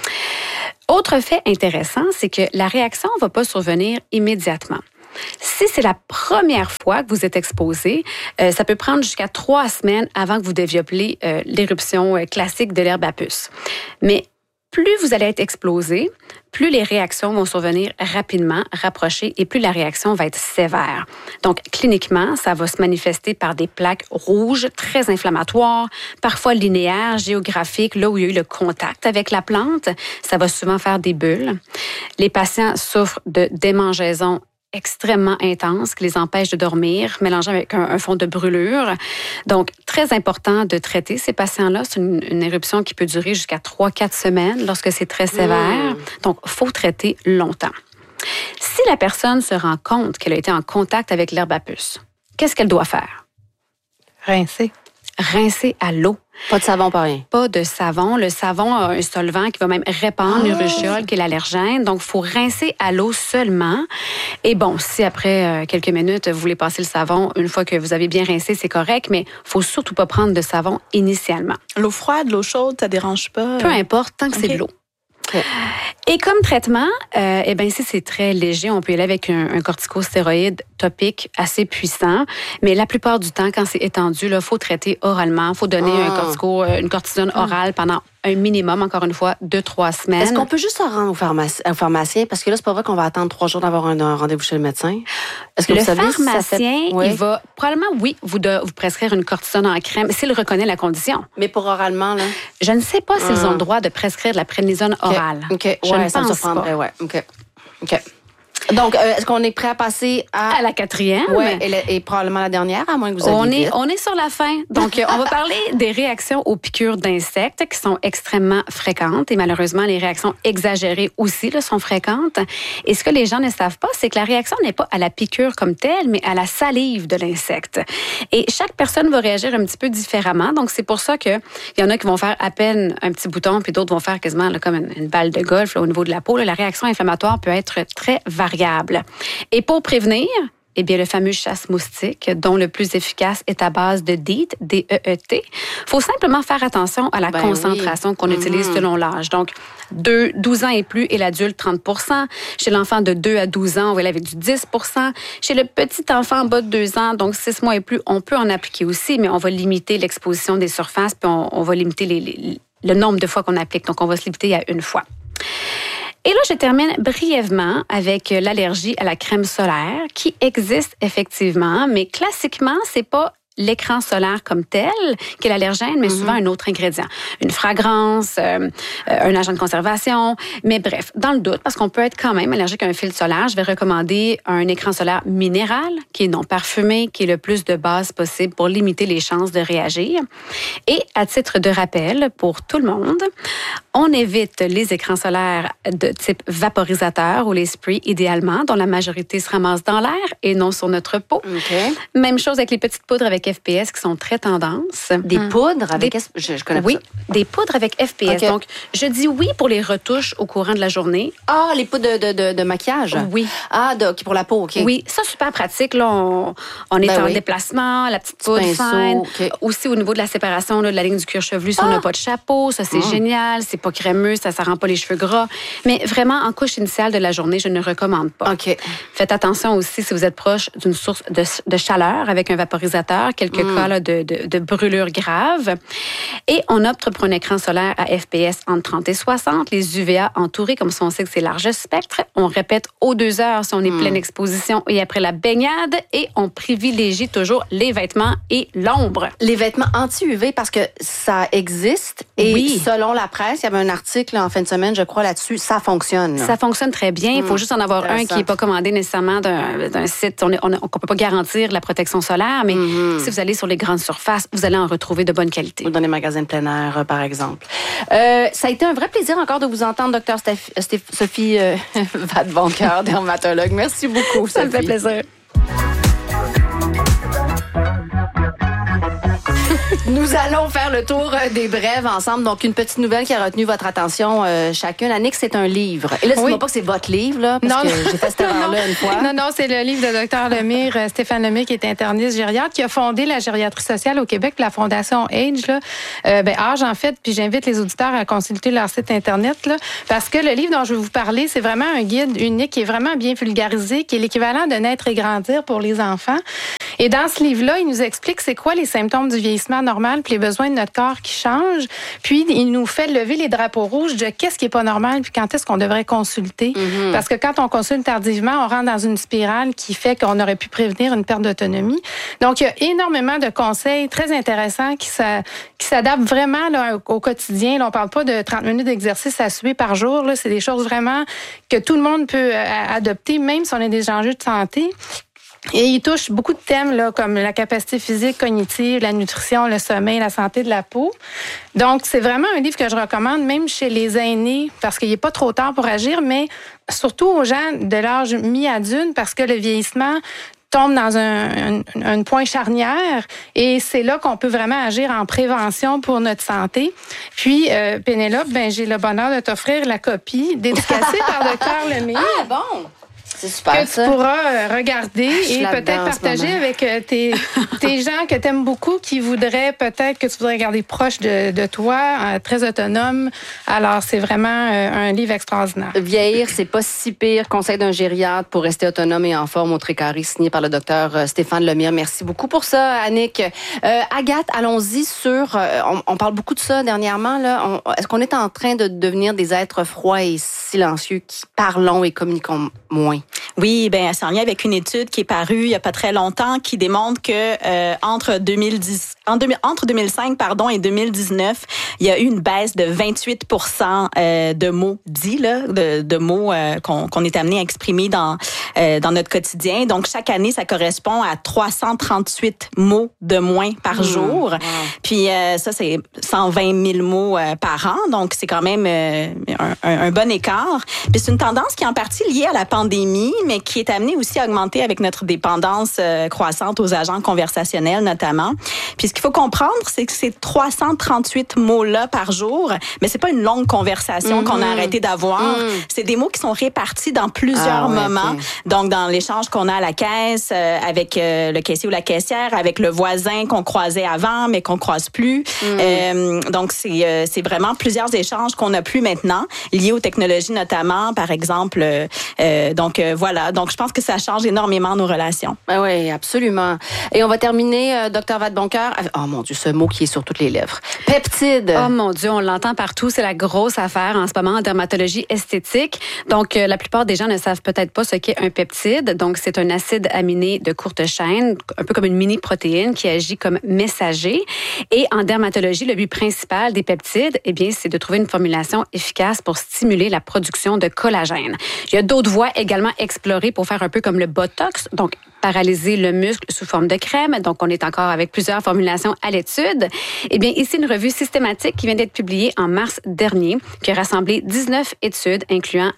[SPEAKER 5] Autre fait intéressant, c'est que la réaction ne va pas survenir immédiatement. Si c'est la première fois que vous êtes exposé, ça peut prendre jusqu'à 3 semaines avant que vous développiez l'éruption classique de l'herbe à puce. Mais plus vous allez être exposé, plus les réactions vont survenir rapidement, rapprochées, et plus la réaction va être sévère. Donc, cliniquement, ça va se manifester par des plaques rouges, très inflammatoires, parfois linéaires, géographiques, là où il y a eu le contact avec la plante. Ça va souvent faire des bulles. Les patients souffrent de démangeaisons extrêmement intenses qui les empêchent de dormir, mélangés avec un fond de brûlure. Donc, très important de traiter ces patients-là. C'est une éruption qui peut durer jusqu'à 3-4 semaines lorsque c'est très sévère. Donc, il faut traiter longtemps. Si la personne se rend compte qu'elle a été en contact avec l'herbe à puce, qu'est-ce qu'elle doit faire?
[SPEAKER 1] Rincer.
[SPEAKER 5] Rincer à l'eau.
[SPEAKER 2] Pas de savon, pas rien.
[SPEAKER 5] Pas de savon. Le savon a un solvant qui va même répandre l'urushiol, qui est l'allergène. Donc, il faut rincer à l'eau seulement. Et bon, si après quelques minutes, vous voulez passer le savon, une fois que vous avez bien rincé, c'est correct, mais il ne faut surtout pas prendre de savon initialement.
[SPEAKER 4] L'eau froide, l'eau chaude, ça ne dérange pas?
[SPEAKER 5] Peu importe, tant que c'est de l'eau. Okay. Et comme traitement, si c'est très léger, on peut y aller avec un corticostéroïde topique assez puissant. Mais la plupart du temps, quand c'est étendu, il faut traiter oralement. Il faut donner une cortisone orale pendant un minimum, encore une fois, 2-3 semaines.
[SPEAKER 2] Est-ce qu'on peut juste se rendre au pharmacien? Parce que là, c'est pas vrai qu'on va attendre 3 jours d'avoir un rendez-vous chez le médecin. Est-ce que
[SPEAKER 5] le pharmacien, il va probablement, vous prescrire une cortisone en crème s'il reconnaît la condition.
[SPEAKER 2] Mais pour oralement, là?
[SPEAKER 5] Je ne sais pas s'ils ont le droit de prescrire de la prédnisone orale.
[SPEAKER 2] OK.
[SPEAKER 5] Je ne
[SPEAKER 2] ça
[SPEAKER 5] pense
[SPEAKER 2] me surprendrait,
[SPEAKER 5] pas.
[SPEAKER 2] Ouais. OK. Donc, est-ce qu'on est prêt à passer
[SPEAKER 5] à la 4e?
[SPEAKER 2] Oui, et probablement la dernière, à moins que vous ayez
[SPEAKER 5] on est sur la fin. Donc, on va parler des réactions aux piqûres d'insectes qui sont extrêmement fréquentes. Et malheureusement, les réactions exagérées aussi là, sont fréquentes. Et ce que les gens ne savent pas, c'est que la réaction n'est pas à la piqûre comme telle, mais à la salive de l'insecte. Et chaque personne va réagir un petit peu différemment. Donc, c'est pour ça qu'il y en a qui vont faire à peine un petit bouton, puis d'autres vont faire quasiment là, comme une balle de golf là, au niveau de la peau. Là, la réaction inflammatoire peut être très variable. Et pour prévenir, le fameux chasse-moustique, dont le plus efficace est à base de DEET, D-E-E-T. Il faut simplement faire attention à la concentration qu'on utilise selon l'âge. Donc, 12 ans et plus, et l'adulte, 30%. Chez l'enfant de 2 à 12 ans, on va aller avec du 10%. Chez le petit enfant en bas de 2 ans, donc 6 mois et plus, on peut en appliquer aussi, mais on va limiter l'exposition des surfaces, puis on va limiter le nombre de fois qu'on applique. Donc, on va se limiter à 1 fois. Et là, je termine brièvement avec l'allergie à la crème solaire qui existe effectivement, mais classiquement, c'est pas l'écran solaire comme tel qui est l'allergène, mais souvent un autre ingrédient. Une fragrance, un agent de conservation. Mais bref, dans le doute, parce qu'on peut être quand même allergique à un filtre solaire, je vais recommander un écran solaire minéral qui est non parfumé, qui est le plus de base possible pour limiter les chances de réagir. Et à titre de rappel, pour tout le monde, on évite les écrans solaires de type vaporisateur ou les sprays idéalement, dont la majorité se ramasse dans l'air et non sur notre peau. Okay. Même chose avec les petites poudres avec FPS qui sont très tendance.
[SPEAKER 2] Des poudres avec je connais pas ça.
[SPEAKER 5] Des poudres avec FPS. Okay. Donc, je dis oui pour les retouches au courant de la journée.
[SPEAKER 2] Ah, les poudres de maquillage?
[SPEAKER 5] Oui.
[SPEAKER 2] Ah, pour la peau, OK.
[SPEAKER 5] Oui, ça, super pratique. Là, on est en déplacement, la petite poudre fine. Okay. Aussi, au niveau de la séparation là, de la ligne du cuir chevelu, si on n'a pas de chapeau, ça, c'est génial. C'est pas crémeux, ça rend pas les cheveux gras. Mais vraiment, en couche initiale de la journée, je ne recommande pas.
[SPEAKER 2] OK.
[SPEAKER 5] Faites attention aussi si vous êtes proche d'une source de chaleur avec un vaporisateur quelques cas là, de brûlures graves. Et on opte pour un écran solaire à FPS entre 30 et 60, les UVA entourés, comme ça on sait que c'est large spectre. On répète aux 2 heures si on est pleine exposition et après la baignade. Et on privilégie toujours les vêtements et l'ombre.
[SPEAKER 2] Les vêtements anti-UV, parce que ça existe. Et selon la presse, il y avait un article en fin de semaine, je crois, là-dessus. Ça fonctionne.
[SPEAKER 5] Ça fonctionne très bien. Il faut juste en avoir un qui n'est pas commandé nécessairement d'un site. On ne peut pas garantir la protection solaire, mais si vous allez sur les grandes surfaces, vous allez en retrouver de bonne qualité.
[SPEAKER 2] Ou dans les magasins de plein air, par exemple. Ça a été un vrai plaisir encore de vous entendre, Dr. Sophie Vadeboncoeur, dermatologue. Merci beaucoup, Sophie.
[SPEAKER 5] Ça me fait plaisir.
[SPEAKER 2] Nous allons faire le tour des brèves ensemble. Donc, une petite nouvelle qui a retenu votre attention chacune. Annick, c'est un livre. Et là, dis-moi pas que c'est votre livre, là, parce que j'ai fait cette erreur-là une fois.
[SPEAKER 1] Non, c'est le livre de Dr. Lemire, Stéphane Lemire, qui est interniste gériatre, qui a fondé la gériatrie sociale au Québec, la Fondation Age, là. Age, en fait, puis j'invite les auditeurs à consulter leur site Internet, là, parce que le livre dont je vais vous parler, c'est vraiment un guide unique qui est vraiment bien vulgarisé, qui est l'équivalent de Naître et grandir pour les enfants. Et dans ce livre-là, il nous explique c'est quoi les symptômes du vieillissement normal puis les besoins de notre corps qui changent. Puis, il nous fait lever les drapeaux rouges de qu'est-ce qui est pas normal puis quand est-ce qu'on devrait consulter. Parce que quand on consulte tardivement, on rentre dans une spirale qui fait qu'on aurait pu prévenir une perte d'autonomie. Donc, il y a énormément de conseils très intéressants qui s'adaptent vraiment là, au quotidien. Là, on parle pas de 30 minutes d'exercice à suivre par jour. Là, c'est des choses vraiment que tout le monde peut adopter, même si on a des enjeux de santé. Et il touche beaucoup de thèmes là, comme la capacité physique, cognitive, la nutrition, le sommeil, la santé de la peau. Donc, c'est vraiment un livre que je recommande, même chez les aînés, parce qu'il n'est pas trop tard pour agir, mais surtout aux gens de l'âge mi-adulte, parce que le vieillissement tombe dans un point charnière et c'est là qu'on peut vraiment agir en prévention pour notre santé. Puis, Pénélope, j'ai le bonheur de t'offrir la copie dédicacée par Dr. Lemire.
[SPEAKER 2] Ah, bon! C'est super,
[SPEAKER 1] que tu pourras regarder et peut-être partager avec tes gens que tu aimes beaucoup qui voudraient peut-être que tu voudrais garder proche de toi, très autonome. Alors, c'est vraiment un livre extraordinaire.
[SPEAKER 2] Vieillir, c'est pas si pire. Conseil d'un gériatre pour rester autonome et en forme au Tricarré, signé par le docteur Stéphane Lemire. Merci beaucoup pour ça, Annick. Agathe, allons-y sur... on parle beaucoup de ça dernièrement. Là. Est-ce qu'on est en train de devenir des êtres froids et silencieux qui parlons et communiquons moins?
[SPEAKER 4] Oui, c'est en lien avec une étude qui est parue il y a pas très longtemps qui démontre que entre 2005 et 2019, il y a eu une baisse de 28% de mots dits là, de mots qu'on est amené à exprimer dans notre quotidien. Donc chaque année, ça correspond à 338 mots de moins par jour. Wow. Puis ça c'est 120 000 mots par an. Donc c'est quand même un bon écart. Puis c'est une tendance qui est en partie liée à la pandémie, mais qui est amenée aussi à augmenter avec notre dépendance croissante aux agents conversationnels notamment. Puis ce qu'il faut comprendre, c'est que ces 338 mots-là par jour, mais c'est pas une longue conversation qu'on a arrêté d'avoir. C'est des mots qui sont répartis dans plusieurs moments. Okay. Donc dans l'échange qu'on a à la caisse, avec le caissier ou la caissière, avec le voisin qu'on croisait avant, mais qu'on croise plus. Donc c'est vraiment plusieurs échanges qu'on n'a plus maintenant, liés aux technologies notamment, par exemple. Voilà. Donc, je pense que ça change énormément nos relations.
[SPEAKER 2] Oui, absolument. Et on va terminer, Dr. Vadeboncoeur. Oh mon Dieu, ce mot qui est sur toutes les lèvres. Peptide.
[SPEAKER 5] Oh mon Dieu, on l'entend partout. C'est la grosse affaire en ce moment en dermatologie esthétique. Donc, la plupart des gens ne savent peut-être pas ce qu'est un peptide. Donc, c'est un acide aminé de courte chaîne, un peu comme une mini-protéine qui agit comme messager. Et en dermatologie, le but principal des peptides, c'est de trouver une formulation efficace pour stimuler la production de collagène. Il y a d'autres voies également explorées pour faire un peu comme le Botox, donc paralyser le muscle sous forme de crème. Donc, on est encore avec plusieurs formulations à l'étude. Ici, une revue systématique qui vient d'être publiée en mars dernier, qui a rassemblé 19 études incluant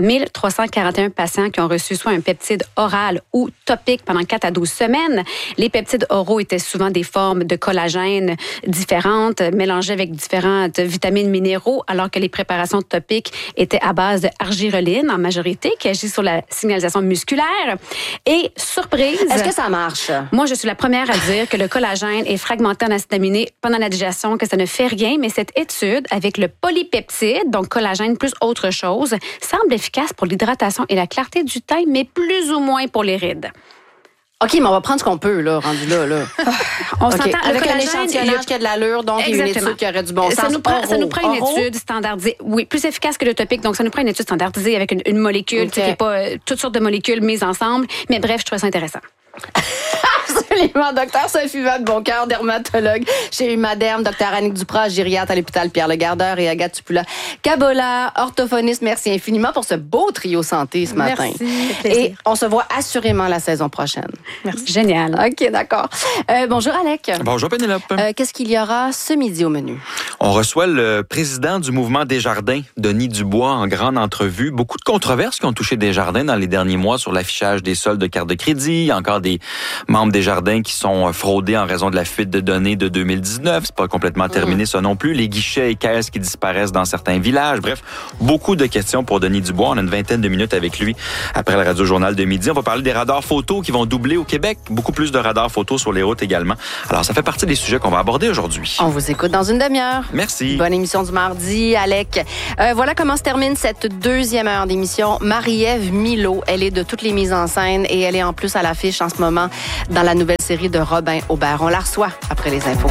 [SPEAKER 5] 1341 patients qui ont reçu soit un peptide oral ou topique pendant 4 à 12 semaines. Les peptides oraux étaient souvent des formes de collagène différentes, mélangées avec différentes vitamines minéraux, alors que les préparations topiques étaient à base de argireline en majorité, qui agit sur la signalisation musculaire. Et surprise...
[SPEAKER 2] Est-ce que ça marche?
[SPEAKER 5] Moi, je suis la première à dire que le collagène est fragmenté en acide aminé pendant la digestion, que ça ne fait rien, mais cette étude avec le polypeptide, donc collagène plus autre chose, semble efficace pour l'hydratation et la clarté du teint, mais plus ou moins pour les rides.
[SPEAKER 2] OK, mais on va prendre ce qu'on peut, là, rendu là.
[SPEAKER 5] On
[SPEAKER 2] okay.
[SPEAKER 5] s'entend
[SPEAKER 2] avec un échantillonnage qui a de l'allure, donc il y a une étude qui aurait du bon sens.
[SPEAKER 5] Ça nous prend une étude standardisée. Oui, plus efficace que le topique. Donc, ça nous prend une étude standardisée avec une molécule, qui n'est pas toutes sortes de molécules mises ensemble. Mais bref, je trouve ça intéressant.
[SPEAKER 2] Absolument. Docteur Sophie Vadeboncoeur, dermatologue chez Humaderm, docteur Annick Duprat, gériatre à l'hôpital Pierre-Le-Gardeur et Agathe Tupula-Kabola, orthophoniste. Merci infiniment pour ce beau trio santé ce matin.
[SPEAKER 1] Merci.
[SPEAKER 2] Et on se voit assurément la saison prochaine.
[SPEAKER 5] Merci. Génial.
[SPEAKER 2] OK, d'accord. Bonjour Alec.
[SPEAKER 7] Bonjour Pénélope.
[SPEAKER 2] Qu'est-ce qu'il y aura ce midi au menu?
[SPEAKER 7] On reçoit le président du mouvement Desjardins, Denis Dubois, en grande entrevue. Beaucoup de controverses qui ont touché Desjardins dans les derniers mois sur l'affichage des soldes de cartes de crédit. Il y a encore des membres Desjardins qui sont fraudés en raison de la fuite de données de 2019. C'est pas complètement terminé, ça non plus. Les guichets et caisses qui disparaissent dans certains villages. Bref, beaucoup de questions pour Denis Dubois. On a une vingtaine de minutes avec lui après le Radio-Journal de midi. On va parler des radars photos qui vont doubler au Québec. Beaucoup plus de radars photos sur les routes également. Alors, ça fait partie des sujets qu'on va aborder aujourd'hui.
[SPEAKER 2] On vous écoute dans une demi-heure.
[SPEAKER 7] Merci.
[SPEAKER 2] Bonne émission du mardi, Alec. Voilà comment se termine cette deuxième heure d'émission. Marie-Ève Milot, elle est de toutes les mises en scène et elle est en plus à l'affiche en ce moment dans la nouvelle série de Robin Aubert. On la reçoit après les infos.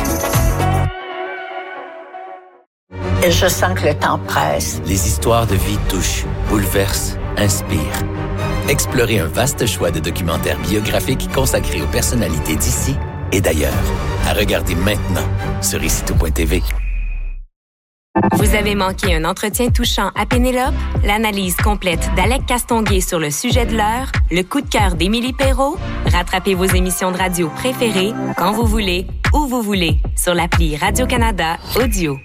[SPEAKER 8] Et je sens que le temps presse.
[SPEAKER 9] Les histoires de vie touchent, bouleversent, inspirent. Explorez un vaste choix de documentaires biographiques consacrés aux personnalités d'ici et d'ailleurs. À regarder maintenant sur icitout.tv.
[SPEAKER 6] Vous avez manqué un entretien touchant à Pénélope? L'analyse complète d'Alec Castonguay sur le sujet de l'heure? Le coup de cœur d'Émilie Perrault? Rattrapez vos émissions de radio préférées quand vous voulez, où vous voulez, sur l'appli Radio-Canada Audio.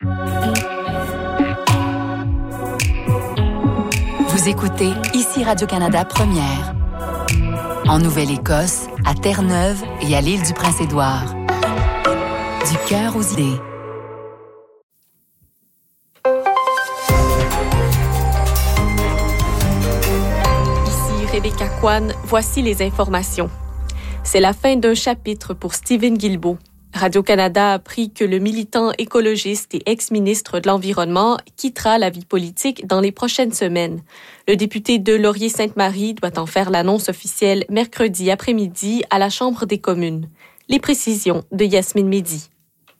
[SPEAKER 10] Vous écoutez ici Radio-Canada Première. En Nouvelle-Écosse, à Terre-Neuve et à l'île du Prince-Édouard. Du cœur aux idées.
[SPEAKER 11] Rebecca Kwan, voici les informations. C'est la fin d'un chapitre pour Stephen Guilbeault. Radio-Canada a appris que le militant écologiste et ex-ministre de l'Environnement quittera la vie politique dans les prochaines semaines. Le député de Laurier-Sainte-Marie doit en faire l'annonce officielle mercredi après-midi à la Chambre des communes. Les précisions de Yasmine Mehdi.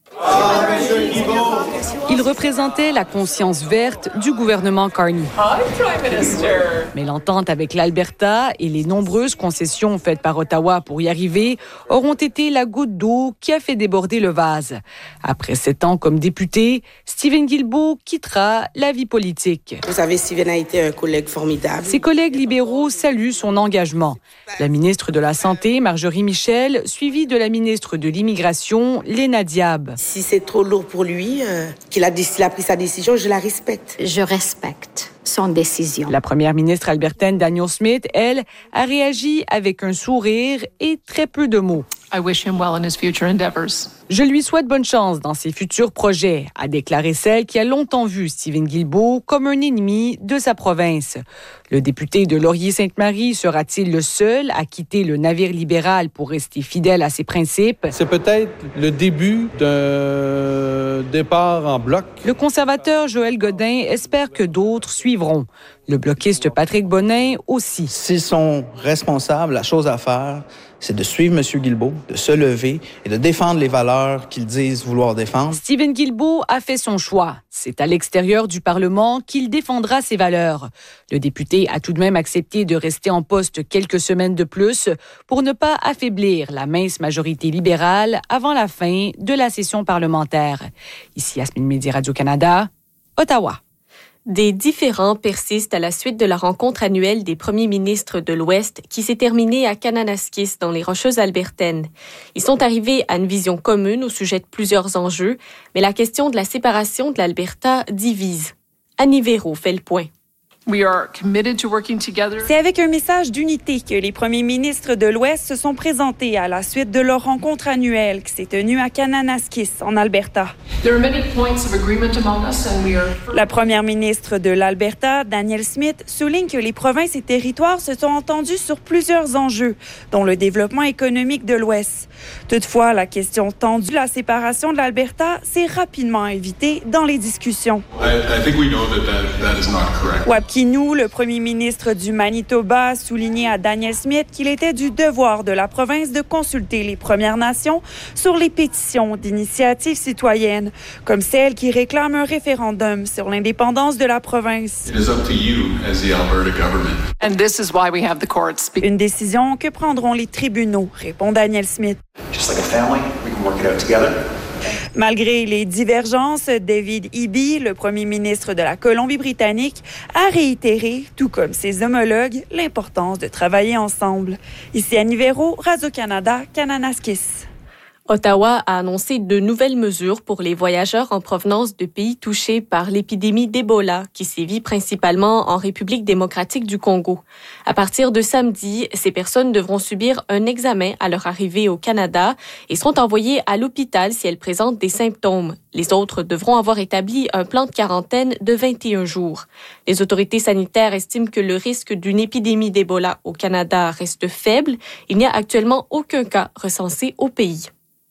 [SPEAKER 12] Il représentait la conscience verte du gouvernement Carney. Mais l'entente avec l'Alberta et les nombreuses concessions faites par Ottawa pour y arriver auront été la goutte d'eau qui a fait déborder le vase. Après 7 ans comme député, Stephen Guilbeault quittera la vie politique.
[SPEAKER 13] Vous savez, Stephen a été un collègue formidable.
[SPEAKER 12] Ses collègues libéraux saluent son engagement. La ministre de la Santé, Marjorie Michel, suivie de la ministre de l'Immigration, Léna Diab.
[SPEAKER 13] Si c'est trop lourd pour lui, qu'il a pris sa décision, je la respecte.
[SPEAKER 14] Je respecte son décision.
[SPEAKER 12] La première ministre albertaine, Danielle Smith, elle, a réagi avec un sourire et très peu de mots.
[SPEAKER 15] I wish him well in his future endeavors.
[SPEAKER 12] Je lui souhaite bonne chance dans ses futurs projets, a déclaré celle qui a longtemps vu Stephen Guilbeault comme un ennemi de sa province. Le député de Laurier-Sainte-Marie sera-t-il le seul à quitter le navire libéral pour rester fidèle à ses principes?
[SPEAKER 16] C'est peut-être le début d'un départ en bloc.
[SPEAKER 12] Le conservateur Joël Godin espère que d'autres suivront. Le bloquiste Patrick Bonin aussi.
[SPEAKER 17] S'ils sont responsables, la chose à faire, c'est de suivre M. Guilbeault, de se lever et de défendre les valeurs qu'ils disent vouloir défendre.
[SPEAKER 12] Stephen Guilbeault a fait son choix. C'est à l'extérieur du Parlement qu'il défendra ses valeurs. Le député a tout de même accepté de rester en poste quelques semaines de plus pour ne pas affaiblir la mince majorité libérale avant la fin de la session parlementaire. Ici Yasmine Mehdi, Radio-Canada, Ottawa.
[SPEAKER 11] Des différends persistent à la suite de la rencontre annuelle des premiers ministres de l'Ouest qui s'est terminée à Kananaskis dans les Rocheuses albertaines. Ils sont arrivés à une vision commune au sujet de plusieurs enjeux, mais la question de la séparation de l'Alberta divise. Annie Véro fait le point.
[SPEAKER 18] C'est avec un message d'unité que les premiers ministres de l'Ouest se sont présentés à la suite de leur rencontre annuelle qui s'est tenue à Kananaskis, en Alberta. La première ministre de l'Alberta, Danielle Smith, souligne que les provinces et territoires se sont entendus sur plusieurs enjeux, dont le développement économique de l'Ouest. Toutefois, la question tendue, la séparation de l'Alberta, s'est rapidement évitée dans les discussions. Wapki Kinou, le premier ministre du Manitoba, a souligné à Danielle Smith qu'il était du devoir de la province de consulter les Premières Nations sur les pétitions d'initiatives citoyennes, comme celle qui réclame un référendum sur l'indépendance de la province.
[SPEAKER 19] It is up to you as the Alberta government.
[SPEAKER 15] And this is why we have the courts.
[SPEAKER 18] Une décision que prendront les tribunaux, répond Danielle Smith.
[SPEAKER 19] Just like a family, we can work it out together.
[SPEAKER 18] Malgré les divergences, David Eby, le premier ministre de la Colombie-Britannique, a réitéré, tout comme ses homologues, l'importance de travailler ensemble. Ici Annie Véro, Radio-Canada, Kananaskis.
[SPEAKER 11] Ottawa a annoncé de nouvelles mesures pour les voyageurs en provenance de pays touchés par l'épidémie d'Ebola qui sévit principalement en République démocratique du Congo. À partir de samedi, ces personnes devront subir un examen à leur arrivée au Canada et seront envoyées à l'hôpital si elles présentent des symptômes. Les autres devront avoir établi un plan de quarantaine de 21 jours. Les autorités sanitaires estiment que le risque d'une épidémie d'Ebola au Canada reste faible. Il n'y a actuellement aucun cas recensé au pays.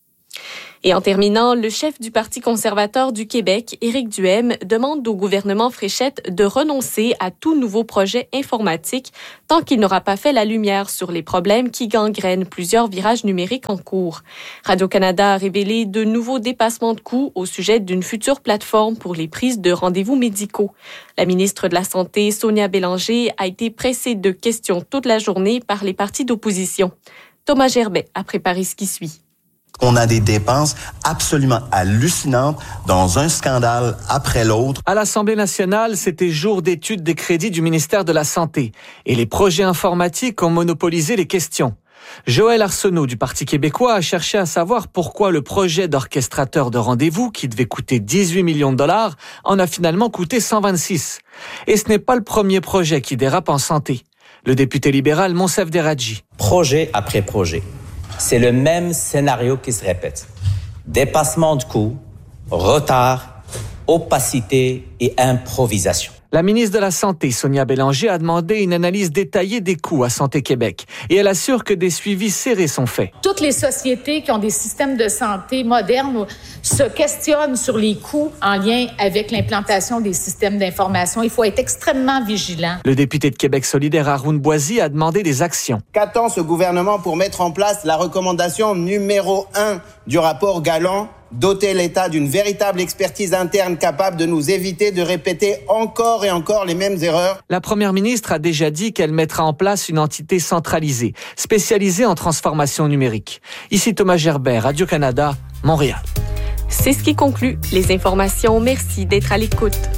[SPEAKER 11] Et en terminant, le chef du Parti conservateur du Québec, Éric Duhaime, demande au gouvernement Fréchette de renoncer à tout nouveau projet informatique tant qu'il n'aura pas fait la lumière sur les problèmes qui gangrènent plusieurs virages numériques en cours. Radio-Canada a révélé de nouveaux dépassements de coûts au sujet d'une future plateforme pour les prises de rendez-vous médicaux. La ministre de la Santé, Sonia Bélanger, a été pressée de questions toute la journée par les partis d'opposition. Thomas Gerbet a préparé ce qui suit.
[SPEAKER 20] On a des dépenses absolument hallucinantes dans un scandale après l'autre.
[SPEAKER 21] À l'Assemblée nationale, c'était jour d'étude des crédits du ministère de la Santé. Et les projets informatiques ont monopolisé les questions. Joël Arsenault du Parti québécois a cherché à savoir pourquoi le projet d'orchestrateur de rendez-vous, qui devait coûter 18 millions de dollars, en a finalement coûté 126. Et ce n'est pas le premier projet qui dérape en santé. Le député libéral Monsef Deradji.
[SPEAKER 22] Projet après projet. C'est le même scénario qui se répète. Dépassement de coûts, retard, opacité et improvisation.
[SPEAKER 21] La ministre de la Santé, Sonia Bélanger, a demandé une analyse détaillée des coûts à Santé Québec. Et elle assure que des suivis serrés sont faits.
[SPEAKER 23] Toutes les sociétés qui ont des systèmes de santé modernes se questionnent sur les coûts en lien avec l'implantation des systèmes d'information. Il faut être extrêmement vigilant.
[SPEAKER 21] Le député de Québec solidaire, Haroun Boisy, a demandé des actions.
[SPEAKER 24] Qu'attend ce gouvernement pour mettre en place la recommandation numéro 1 du rapport Galland ? Doter l'État d'une véritable expertise interne capable de nous éviter de répéter encore et encore les mêmes erreurs.
[SPEAKER 21] La première ministre a déjà dit qu'elle mettra en place une entité centralisée, spécialisée en transformation numérique. Ici Thomas Gerbet, Radio-Canada, Montréal.
[SPEAKER 11] C'est ce qui conclut les informations. Merci d'être à l'écoute.